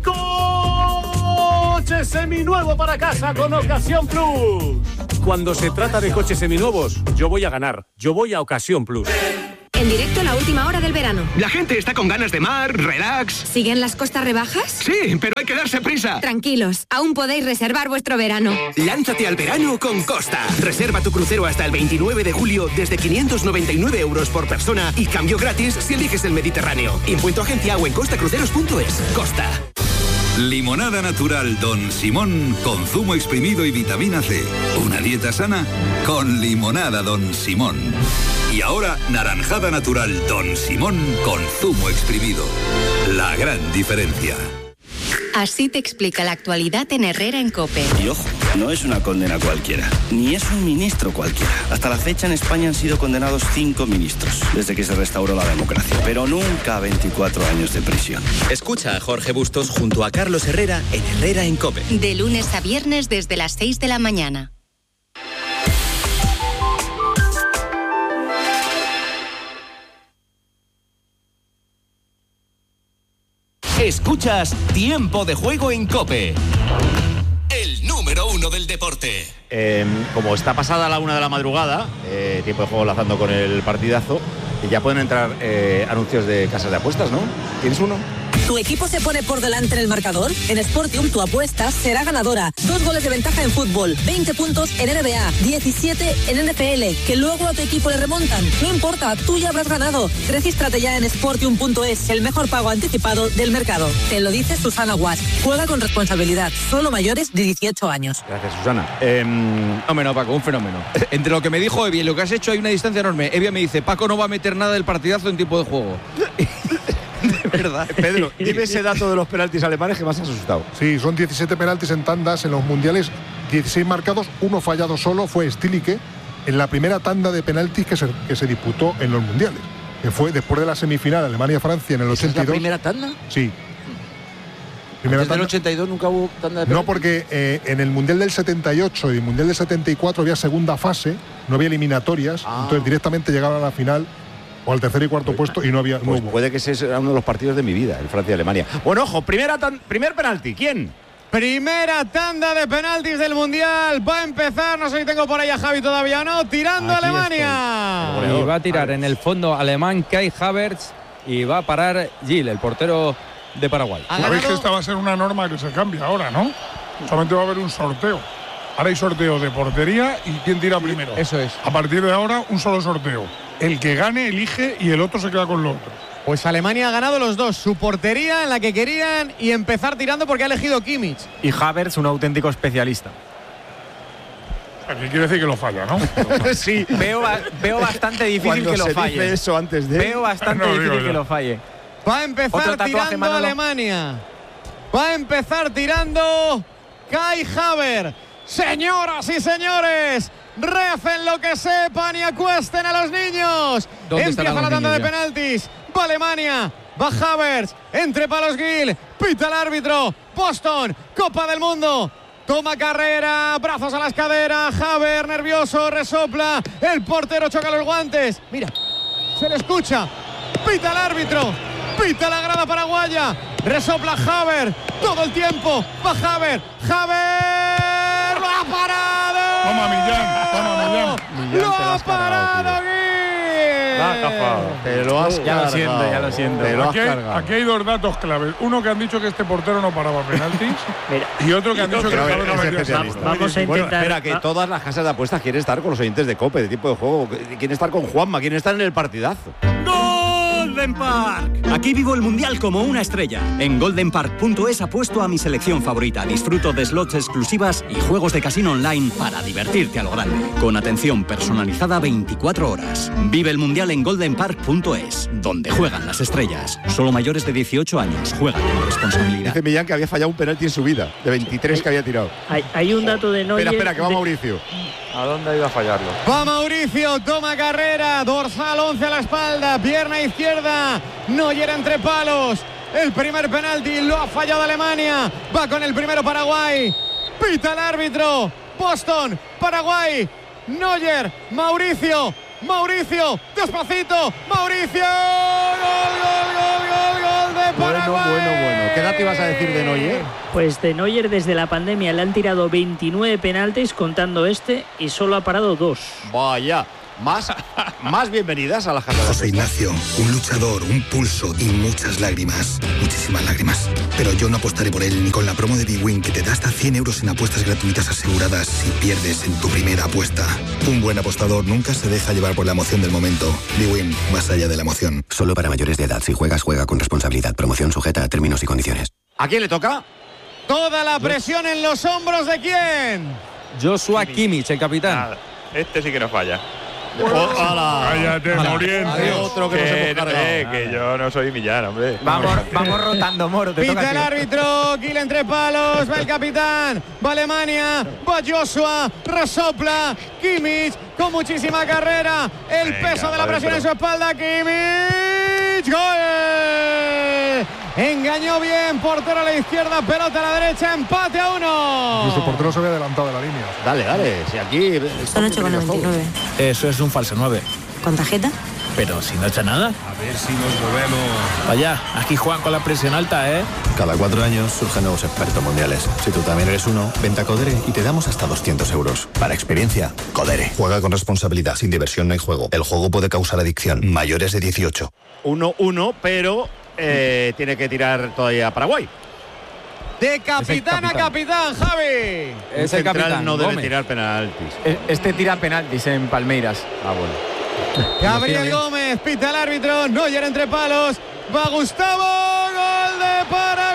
coche seminuevo para casa con Ocasión Plus. Cuando se trata de coches seminuevos, yo voy a ganar. Yo voy a Ocasión Plus. En directo, la última hora del verano. La gente está con ganas de mar, relax. ¿Siguen las costas rebajas? Sí, pero hay que darse prisa. Tranquilos, aún podéis reservar vuestro verano. Lánzate al verano con Costa. Reserva tu crucero hasta el veintinueve de julio desde quinientos noventa y nueve euros por persona y cambio gratis si eliges el Mediterráneo. Impuesto agencia o en costacruceros punto es. Costa. Limonada natural Don Simón con zumo exprimido y vitamina C. Una dieta sana con limonada Don Simón. Y ahora, naranjada natural Don Simón con zumo exprimido. La gran diferencia. Así te explica la actualidad en Herrera en COPE. Y ojo, no es una condena cualquiera, ni es un ministro cualquiera. Hasta la fecha en España han sido condenados cinco ministros, desde que se restauró la democracia, pero nunca veinticuatro años de prisión. Escucha a Jorge Bustos junto a Carlos Herrera en Herrera en COPE. De lunes a viernes desde las seis de la mañana. Escuchas Tiempo de Juego en COPE. El número uno del deporte. Eh, como está pasada la una de la madrugada, eh, tiempo de juego lanzando con el partidazo, ya pueden entrar eh, anuncios de casas de apuestas, ¿no? ¿Tienes uno? ¿Tu equipo se pone por delante en el marcador? En Sportium tu apuesta será ganadora. Dos goles de ventaja en fútbol, veinte puntos en N B A, diecisiete en N F L, que luego a tu equipo le remontan. No importa, tú ya habrás ganado. Regístrate ya en sportium punto es, el mejor pago anticipado del mercado. Te lo dice Susana Guas. Juega con responsabilidad, solo mayores de dieciocho años. Gracias, Susana. Eh, fenómeno, Paco, un fenómeno. Entre lo que me dijo Evia y lo que has hecho hay una distancia enorme. Evia me dice, Paco no va a meter nada del partidazo en tiempo de juego. De verdad. Pedro, dime ese dato de los penaltis alemanes que me has asustado. Sí, son diecisiete penaltis en tandas en los mundiales, dieciséis marcados, uno fallado solo, fue Stilicke, en la primera tanda de penaltis que se, que se disputó en los mundiales, que fue después de la semifinal Alemania-Francia en el ochenta y dos. ¿Es la primera tanda? Sí. Primera tanda. ¿En el ochenta y dos nunca hubo tanda de penaltis? No, porque eh, en el mundial del setenta y ocho y el mundial del setenta y cuatro había segunda fase, no había eliminatorias, ah. entonces directamente llegaron a la final o al tercer y cuarto pues, puesto y no había pues no puede que ese sea uno de los partidos de mi vida, el Francia-Alemania. Bueno, ojo, primera tan, primer penalti, ¿quién? Primera tanda de penaltis del Mundial. Va a empezar, no sé si tengo por ahí a Javi todavía no, tirando Aquí Alemania. Estoy. Y va a tirar en el fondo alemán Kai Havertz y va a parar Gil, el portero de Paraguay. Sabéis que esta va a ser una norma que se cambia ahora, ¿no? Solamente va a haber un sorteo. Ahora hay sorteo de portería y quién tira primero. Eso es. A partir de ahora, un solo sorteo. El que gane elige y el otro se queda con lo otro. Pues Alemania ha ganado los dos, su portería en la que querían y empezar tirando porque ha elegido Kimmich. Y Havertz, un auténtico especialista. ¿Qué quiere decir que lo falla, no? Sí. Veo, veo bastante difícil que lo se falle. Dice eso antes de... Veo bastante no, difícil que lo falle. Va a empezar tirando Manolo. Alemania. Va a empezar tirando Kai Havertz. Señoras y señores, recen lo que sepan y acuesten a los niños. Empieza la tanda de penaltis. Va Alemania, va Havertz, entre palos Gil, pita el árbitro. Boston, Copa del Mundo. Toma carrera, brazos a las caderas. Havertz nervioso, resopla. El portero choca los guantes. Mira, se le escucha. Pita el árbitro, pita la grada paraguaya. Resopla Havertz todo el tiempo. Va Havertz, Havertz lo ha parado. Toma Millán, toma Millán. Millán lo ha parado Gil. Te lo has ya cargado. lo siento, ya lo siento. Te lo aquí, has hay, cargado. aquí hay dos datos claves. Uno que han dicho que este portero no paraba penaltis. y otro que han dicho que Pero el es especialista. Vamos a intentar. Bueno, espera, que todas las casas de apuestas quieren estar con los oyentes de COPE, de tipo de juego. Quieren estar con Juanma, quieren estar en el partidazo. ¡Gol de Golden Park. Aquí vivo el mundial como una estrella. En golden park punto es apuesto a mi selección favorita. Disfruto de slots exclusivas y juegos de casino online para divertirte a lo grande. Con atención personalizada veinticuatro horas. Vive el mundial en golden park punto es, donde juegan las estrellas. Solo mayores de dieciocho años. Juegan con responsabilidad. Dice Millán que había fallado un penalti en su vida, de veintitrés que había tirado. Hay, hay un dato de Neuer. Espera, espera, que va de... Mauricio. ¿A dónde ha ido a fallarlo? Va Mauricio, toma carrera, dorsal once a la espalda, pierna izquierda, Neuer entre palos. El primer penalti lo ha fallado Alemania. Va con el primero Paraguay. Pita el árbitro. Boston, Paraguay. Neuer, Mauricio. Mauricio, despacito. Mauricio. Gol, gol, gol, gol, gol de Paraguay. Bueno, bueno, bueno. ¿Qué edad te ibas a decir de Neuer? Pues de Neuer desde la pandemia le han tirado veintinueve penaltis contando este y solo ha parado dos. Vaya. Más, más bienvenidas a la jarra. José Ignacio, un luchador, un pulso y muchas lágrimas. Muchísimas lágrimas. Pero yo no apostaré por él ni con la promo de Big Win que te da hasta cien euros en apuestas gratuitas aseguradas si pierdes en tu primera apuesta. Un buen apostador nunca se deja llevar por la emoción del momento. Big Win, más allá de la emoción. Solo para mayores de edad. Si juegas, juega con responsabilidad. Promoción sujeta a términos y condiciones. ¿A quién le toca? Toda la presión en los hombros de quién. Joshua Kimmich, el capitán. Nada, este sí que no falla. Oh, cállate, Morientes. Otro que, que nos hemos cargado. Eh, que yo no soy Millán, hombre. Vamos, vamos rotando, Moro. Te Pita toca el árbitro, Gil entre palos, va el capitán, va Alemania, va Joshua, resopla, Kimmich con muchísima carrera, el Venga, peso de la vale, presión pero... en su espalda, Kimmich, gol. Engañó bien, portero a la izquierda, pelota a la derecha, empate a uno. Incluso el portero se había adelantado de la línea. Dale, dale, si aquí... Son ocho con noventa y nueve. Eso es un falso nueve. ¿Con tarjeta? Pero si no echa nada. A ver si nos movemos. Vaya, aquí juegan con la presión alta, ¿eh? Cada cuatro años surgen nuevos expertos mundiales. Si tú también eres uno, vente a Codere y te damos hasta doscientos euros. Para experiencia, Codere. Juega con responsabilidad. Sin diversión no hay juego. El juego puede causar adicción. Mayores de dieciocho. uno uno, pero eh, tiene que tirar todavía Paraguay. De capitán, a capitán, Javi. Es el capitán. No debe Gómez. tirar penaltis. Este tira penaltis en Palmeiras. Ah, bueno. Gabriel Gómez, pita el árbitro, Neuer entre palos, va Gustavo, gol de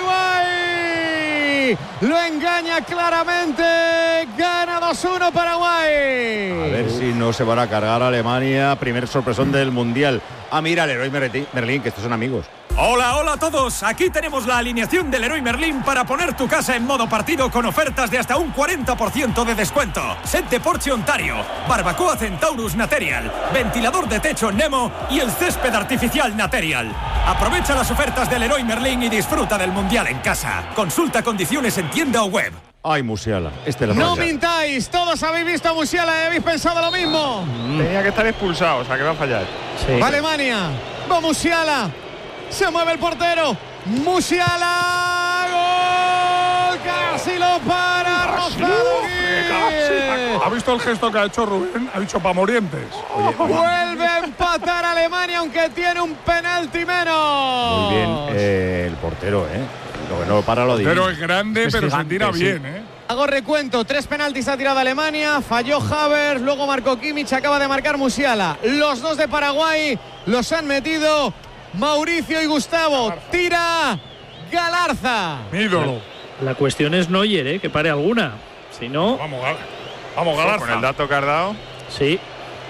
Paraguay. Lo engaña claramente, gana dos uno Paraguay. A ver si no se van a cargar a Alemania, primer sorpresón del Mundial. Ah, mira, el Leroy Merlin, que estos son amigos. Hola, hola a todos. Aquí tenemos la alineación del Leroy Merlin para poner tu casa en modo partido con ofertas de hasta un cuarenta por ciento de descuento. Set de Porsche Ontario, barbacoa Centaurus Material, ventilador de techo Nemo y el césped artificial Material. Aprovecha las ofertas del Leroy Merlin y disfruta del Mundial en casa. Consulta condiciones en tienda o web. Ay, Musiala, este lo No falla. mintáis, todos habéis visto a Musiala y habéis pensado lo mismo. Mm. Tenía que estar expulsado, o sea que va a fallar. Sí. Va Alemania, va Musiala, se mueve el portero, Musiala, gol, casi lo para, rozado. ¿Ha visto el gesto que ha hecho Rubén? Ha dicho pa' Morientes. Vuelve a empatar Alemania, aunque tiene un penalti menos. Muy bien, eh, el portero, ¿eh? Lo que no para lo digo. Pero es grande, es pero gigante, se tira bien, sí. ¿eh? Hago recuento, tres penaltis ha tirado Alemania, falló Havertz, luego marcó Kimmich, acaba de marcar Musiala. Los dos de Paraguay los han metido Mauricio y Gustavo. Tira Galarza. Mi ídolo. La cuestión es Neuer, ¿eh? Que pare alguna. Si no... Vamos, vamos Galarza. Con el dato que has dado. Sí.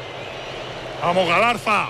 Vamos, Galarza.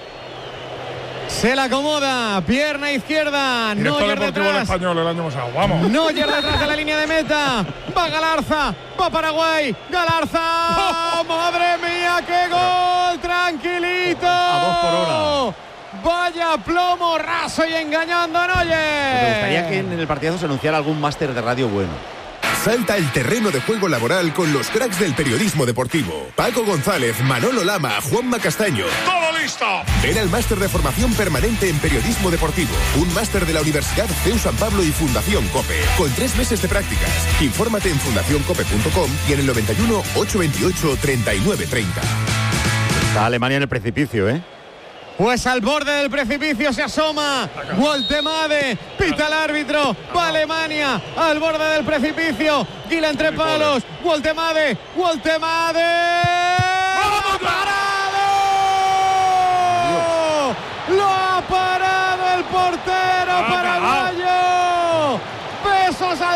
Se la acomoda, pierna izquierda, Neuer detrás. Español el año pasado, vamos. Neuer detrás de la línea de meta. Va Galarza, va Paraguay. Galarza, madre mía, qué gol, tranquilito. A dos por hora. Vaya plomo, raso y engañando a Neuer. Me gustaría que en el partidazo se anunciara algún máster de radio bueno. Salta el terreno de juego laboral con los cracks del periodismo deportivo. Paco González, Manolo Lama, Juanma Castaño. ¡Todo listo! Ven al máster de formación permanente en periodismo deportivo. Un máster de la Universidad C E U San Pablo y Fundación COPE. Con tres meses de prácticas. Infórmate en fundación cope punto com y en el noventa y uno, ochocientos veintiocho, treinta y nueve treinta. Está Alemania en el precipicio, ¿eh? Pues al borde del precipicio se asoma Woltemade, pita el árbitro, va Alemania al borde del precipicio, Gila entre palos, Woltemade, Woltemade, ¡parado! ¡Lo ha parado!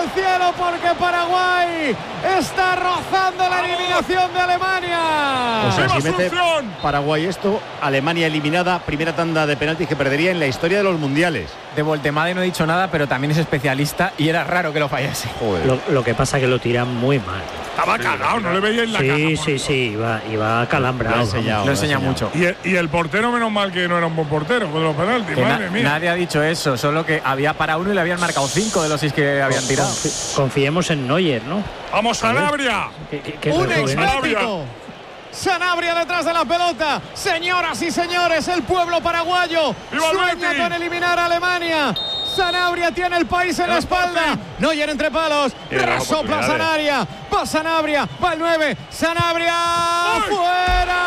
al cielo porque Paraguay está rozando la eliminación de Alemania. O sea, si mete Paraguay esto, Alemania eliminada, primera tanda de penaltis que perdería en la historia de los mundiales. De Voltemade no he dicho nada, pero también es especialista y era raro que lo fallase. Lo, lo que pasa que lo tiran muy mal. Estaba cagado, no le veía en la sí, cara. Sí, sí, sí, iba, iba calambrado. Lo, enseñado, lo enseña mucho. Y el, y el portero, menos mal que no era un buen portero con los penaltis, madre na, mía. Nadie ha dicho eso, solo que había para uno y le habían marcado cinco de los seis que habían tirado. Confi confiemos en Neuer, ¿no? ¡Vamos, Sanabria! Un exmático. Sanabria detrás de la pelota. Señoras y señores, el pueblo paraguayo sueña con eliminar a Alemania. Sanabria tiene el país en la espalda. Neuer entre palos. Resopla Sanabria. Va Sanabria. Va el nueve. Sanabria. ¡Fuera!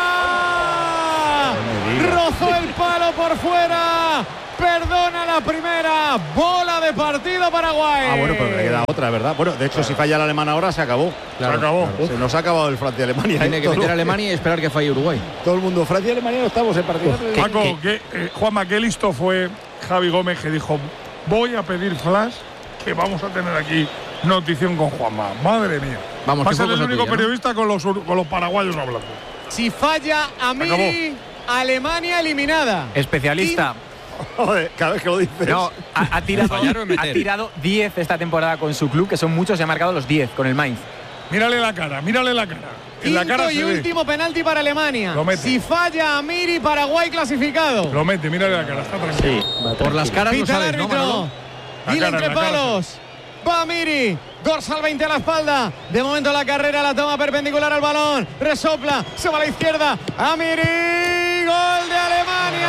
Rozó el palo por fuera. Perdona la primera bola de partido Paraguay. Ah, bueno, pero le queda otra, ¿verdad? Bueno, de hecho, claro, si falla el alemán ahora, se acabó. Claro, se acabó. Claro, se nos ha acabado el Francia-Alemania. Tiene que meter a Alemania y esperar que falle Uruguay. Todo el mundo, Francia-Alemania no estamos en partido. Paco, ¿qué, eh, Juanma, qué listo fue Javi Gómez que dijo, voy a pedir flash, que vamos a tener aquí notición con Juanma. Madre mía. Vamos, va a ser el único tuya, periodista, ¿no?, con los, con los paraguayos hablando. Si falla Amiri, Alemania eliminada. Especialista. Joder, cada vez que lo dices. No, ha, ha tirado ha tirado diez esta temporada con su club, que son muchos, y ha marcado los diez con el Mainz. Mírale la cara, mírale la cara. En la cara y último ve. penalti para Alemania. Si falla Amiri, Paraguay clasificado. Lo mete, mírale la cara, está tranquilo. Sí, por las caras no sabes, ¿no, Manolo? Dile entre palos. Va Amiri. Dorsal veinte a la espalda. De momento la carrera la toma perpendicular al balón. Resopla. Se va a la izquierda. Amiri. Gol de Alemania.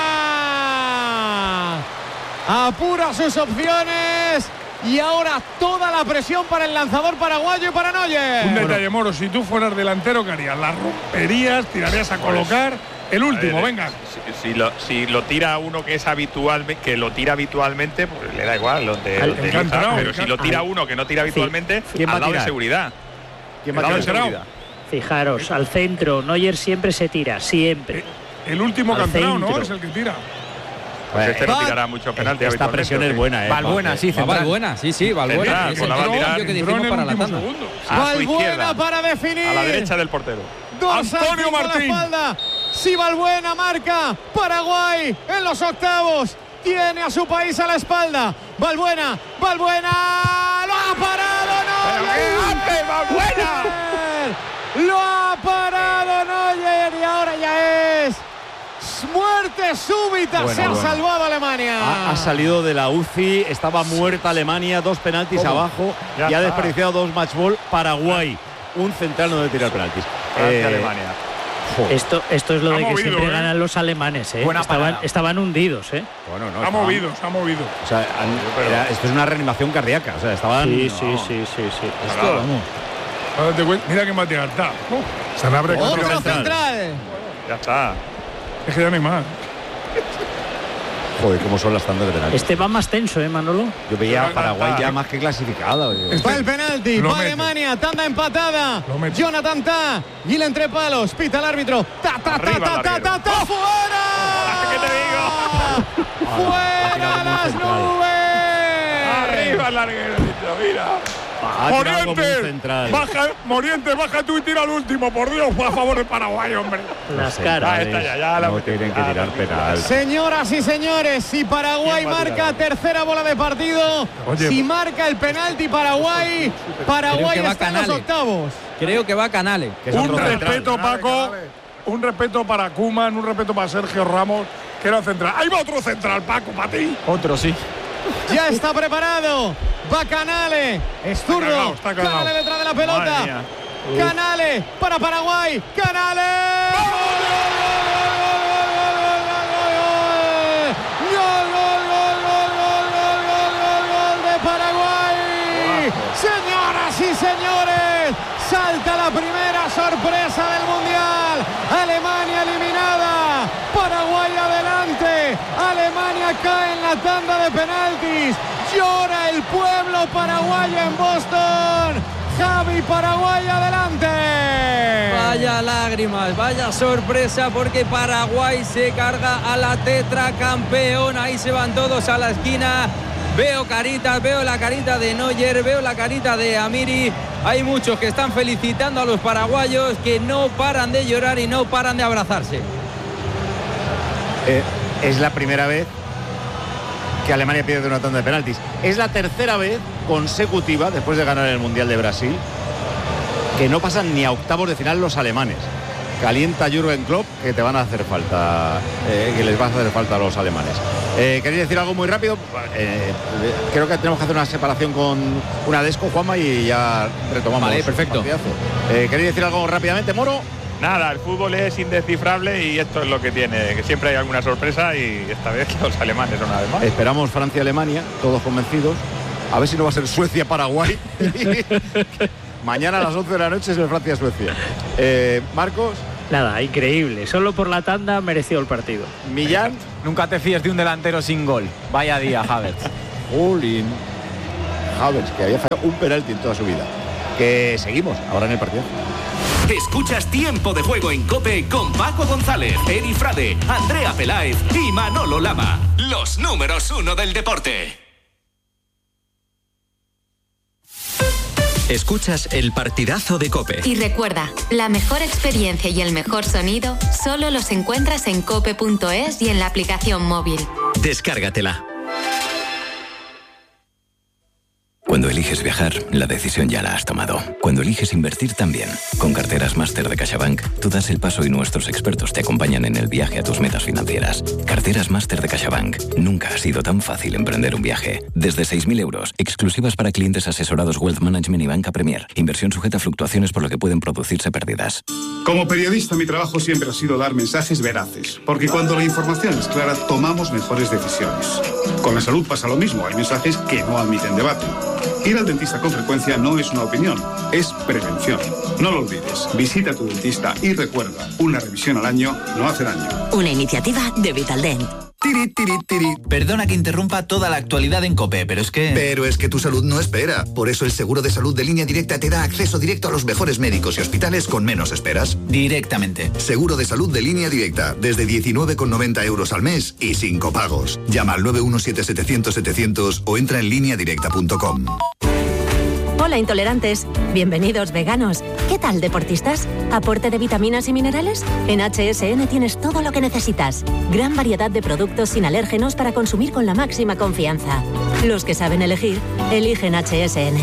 Apura sus opciones. Y ahora toda la presión para el lanzador paraguayo y para Neuer. Un detalle, Moro, si tú fueras delantero, ¿qué harías? ¿La romperías? ¿Tirarías a colocar? El último, ver, venga. Si, si, lo, si lo tira uno que es habitual, que lo tira habitualmente, pues le da igual donde, donde elija, pero si lo tira uno que no tira habitualmente, sí. al lado de seguridad. ¿Quién va a tirar? Fijaros, al centro, Neuer siempre se tira, siempre. El, el último canterano, ¿no? Es el que tira. Pues este no tirará mucho penalti. Esta presión es buena, ¿eh? Valbuena, sí, Valbuena, sí, sí, Valbuena. Pues la va a tirar que dijimos para la tanda. A su izquierda, para definir. A la derecha del portero. Dos Antonio Martín. Si Valbuena marca, Paraguay en los octavos. Tiene a su país a la espalda. Valbuena, Valbuena. ¡Lo ha parado Neuer! ¡Qué Valbuena! Lo ha parado Neuer y ahora ya es muerte súbita. Bueno, se bueno. ha salvado Alemania. Ha, ha salido de la U C I, estaba muerta Alemania, dos penaltis ¿Cómo? abajo ya y ha desperdiciado dos match ball Paraguay. Un central no debe tirar penaltis. Eh, Alemania. Esto, esto es lo ha de que movido, siempre ¿eh? ganan los alemanes, ¿eh? Estaban, estaban hundidos, ¿eh? Bueno, no, ha estaban, movido, se ha movido. O sea, han, era, esto es una reanimación cardíaca. O sea, estaban. Sí, no. sí, sí, sí, sí. Esto, vamos. Mira que Matías está. Oh, se abre otro central. central. Ya está. Es que ya no hay más. Joder, cómo son las tandas de penalti. Este va más tenso, ¿eh, Manolo? Yo veía a Paraguay ya más que clasificado. Este va el penalti, va mete. Alemania, tanda empatada. Jonathan Ta, Gil entre palos, pita el árbitro. Ta, ta, ta, ta, ta, ta, ta, fuera. ¿Qué te digo? Fuera las nubes. Arriba el larguero, mira. Ah, Morientes, baja, Morientes, baja tú y tira al último, por Dios, a favor de Paraguay, hombre. Las caras. Ah, esta ya, ya la no tienen que tirar penal. Señoras y señores, si Paraguay marca tercera bola de partido, Oye, si marca el penalti Paraguay, Paraguay está en los octavos. Creo que va a Canales. Que un respeto, central. Paco, un respeto para Koeman, un respeto para Sergio Ramos, que era central. Ahí va otro central, Paco, para ti. Otro, sí. Ya está preparado. Va Canale. Es zurdo. Canale detrás de la pelota. Canale para Paraguay. Canale. ¡Gol, gol, gol, gol de Paraguay! Señoras y señores, salta la primera sorpresa del Mundial. Alemania eliminada. Paraguay adelante. Alemania cae en la tanda de penaltis. Llora el pueblo paraguayo en Boston. Javi, Paraguay adelante. Vaya lágrimas, vaya sorpresa, porque Paraguay se carga a la tetracampeona. Ahí se van todos a la esquina. Veo caritas, veo la carita de Neuer, veo la carita de Amiri. Hay muchos que están felicitando a los paraguayos, que no paran de llorar y no paran de abrazarse. Eh, es la primera vez que Alemania pierde una tanda de penaltis. Es la tercera vez consecutiva, después de ganar el Mundial de Brasil, que no pasan ni a octavos de final los alemanes. Calienta Jürgen Klopp que te van a hacer falta, eh, que les va a hacer falta a los alemanes. Eh, ¿Queréis decir algo muy rápido? Eh, creo que tenemos que hacer una separación con una desco, Juanma, y ya retomamos. Vale, perfecto. Eh, ¿Queréis decir algo rápidamente, Moro? Nada, el fútbol es indescifrable y esto es lo que tiene, que siempre hay alguna sorpresa y esta vez los alemanes son una vez más. Esperamos Francia-Alemania, todos convencidos. A ver si no va a ser Suecia-Paraguay. Mañana a las once de la noche es el Francia-Suecia. Eh, Marcos. Nada, increíble. Solo por la tanda mereció el partido. Millán. Nunca te fíes de un delantero sin gol. Vaya día, Havertz. Jolín. Havertz, que había fallado un penalti en toda su vida. Que seguimos ahora en el partido. Escuchas Tiempo de Juego en COPE con Paco González, Eri Frade, Andrea Peláez y Manolo Lama. Los números uno del deporte. Escuchas el partidazo de COPE. Y recuerda, la mejor experiencia y el mejor sonido solo los encuentras en cope punto es y en la aplicación móvil. Descárgatela. Cuando eliges viajar, la decisión ya la has tomado. Cuando eliges invertir también. Con Carteras Máster de CaixaBank, tú das el paso y nuestros expertos te acompañan en el viaje a tus metas financieras. Carteras Máster de CaixaBank. Nunca ha sido tan fácil emprender un viaje. Desde seis mil euros, exclusivas para clientes asesorados Wealth Management y Banca Premier. Inversión sujeta a fluctuaciones por lo que pueden producirse pérdidas. Como periodista, mi trabajo siempre ha sido dar mensajes veraces, porque cuando la información es clara, tomamos mejores decisiones. Con la salud pasa lo mismo, hay mensajes que no admiten debate. Ir al dentista con frecuencia no es una opinión, es prevención. No lo olvides, visita a tu dentista y recuerda, una revisión al año no hace daño. Una iniciativa de Vitaldent. Tiri, tiri, tiri. Perdona que interrumpa toda la actualidad en COPE, pero es que... Pero es que tu salud no espera. Por eso el seguro de salud de Línea Directa te da acceso directo a los mejores médicos y hospitales con menos esperas. Directamente. Seguro de salud de Línea Directa, desde diecinueve con noventa euros al mes y sin copagos. Llama al nueve uno siete setecientos setecientos o entra en línea directa punto com. Hola intolerantes, bienvenidos veganos. ¿Qué tal deportistas? ¿Aporte de vitaminas y minerales? En H S N tienes todo lo que necesitas. Gran variedad de productos sin alérgenos para consumir con la máxima confianza. Los que saben elegir, eligen H S N.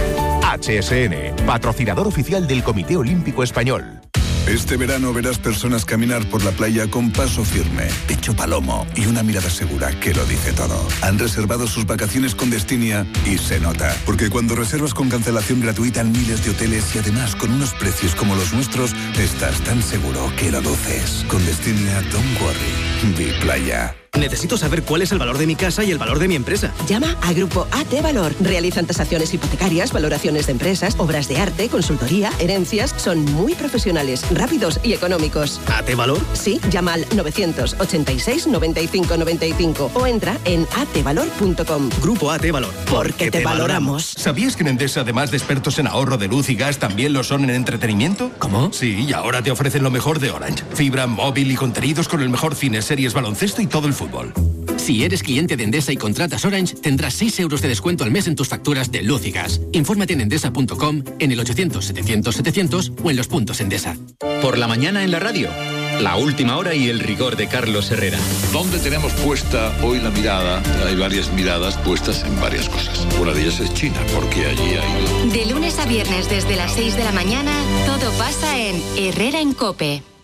H S N, patrocinador oficial del Comité Olímpico Español. Este verano verás personas caminar por la playa con paso firme, pecho palomo y una mirada segura que lo dice todo. Han reservado sus vacaciones con Destinia y se nota, porque cuando reservas con cancelación gratuita en miles de hoteles y además con unos precios como los nuestros, estás tan seguro que lo luces. Con Destinia, don't worry, vi playa. Necesito saber cuál es el valor de mi casa y el valor de mi empresa. Llama a Grupo A T Valor. Realizan tasaciones hipotecarias, valoraciones de empresas, obras de arte, consultoría, herencias. Son muy profesionales, rápidos y económicos. ¿A T Valor? Sí, llama al novecientos ochenta y seis noventa y cinco noventa y cinco o entra en a t valor punto com. Grupo A T Valor. Porque te valoramos. ¿Sabías que en Endesa, además de expertos en ahorro de luz y gas, también lo son en entretenimiento? ¿Cómo? Sí, y ahora te ofrecen lo mejor de Orange. Fibra, móvil y contenidos con el mejor cine, series, baloncesto y todo el fútbol. Si eres cliente de Endesa y contratas Orange, tendrás seis euros de descuento al mes en tus facturas de luz y gas. Infórmate en endesa punto com, en el ochocientos setecientos setecientos o en los puntos Endesa. Por la mañana en la radio, la última hora y el rigor de Carlos Herrera. ¿Dónde tenemos puesta hoy la mirada? Hay varias miradas puestas en varias cosas. Una de ellas es China, porque allí hay... De lunes a viernes desde las seis de la mañana, todo pasa en Herrera en COPE.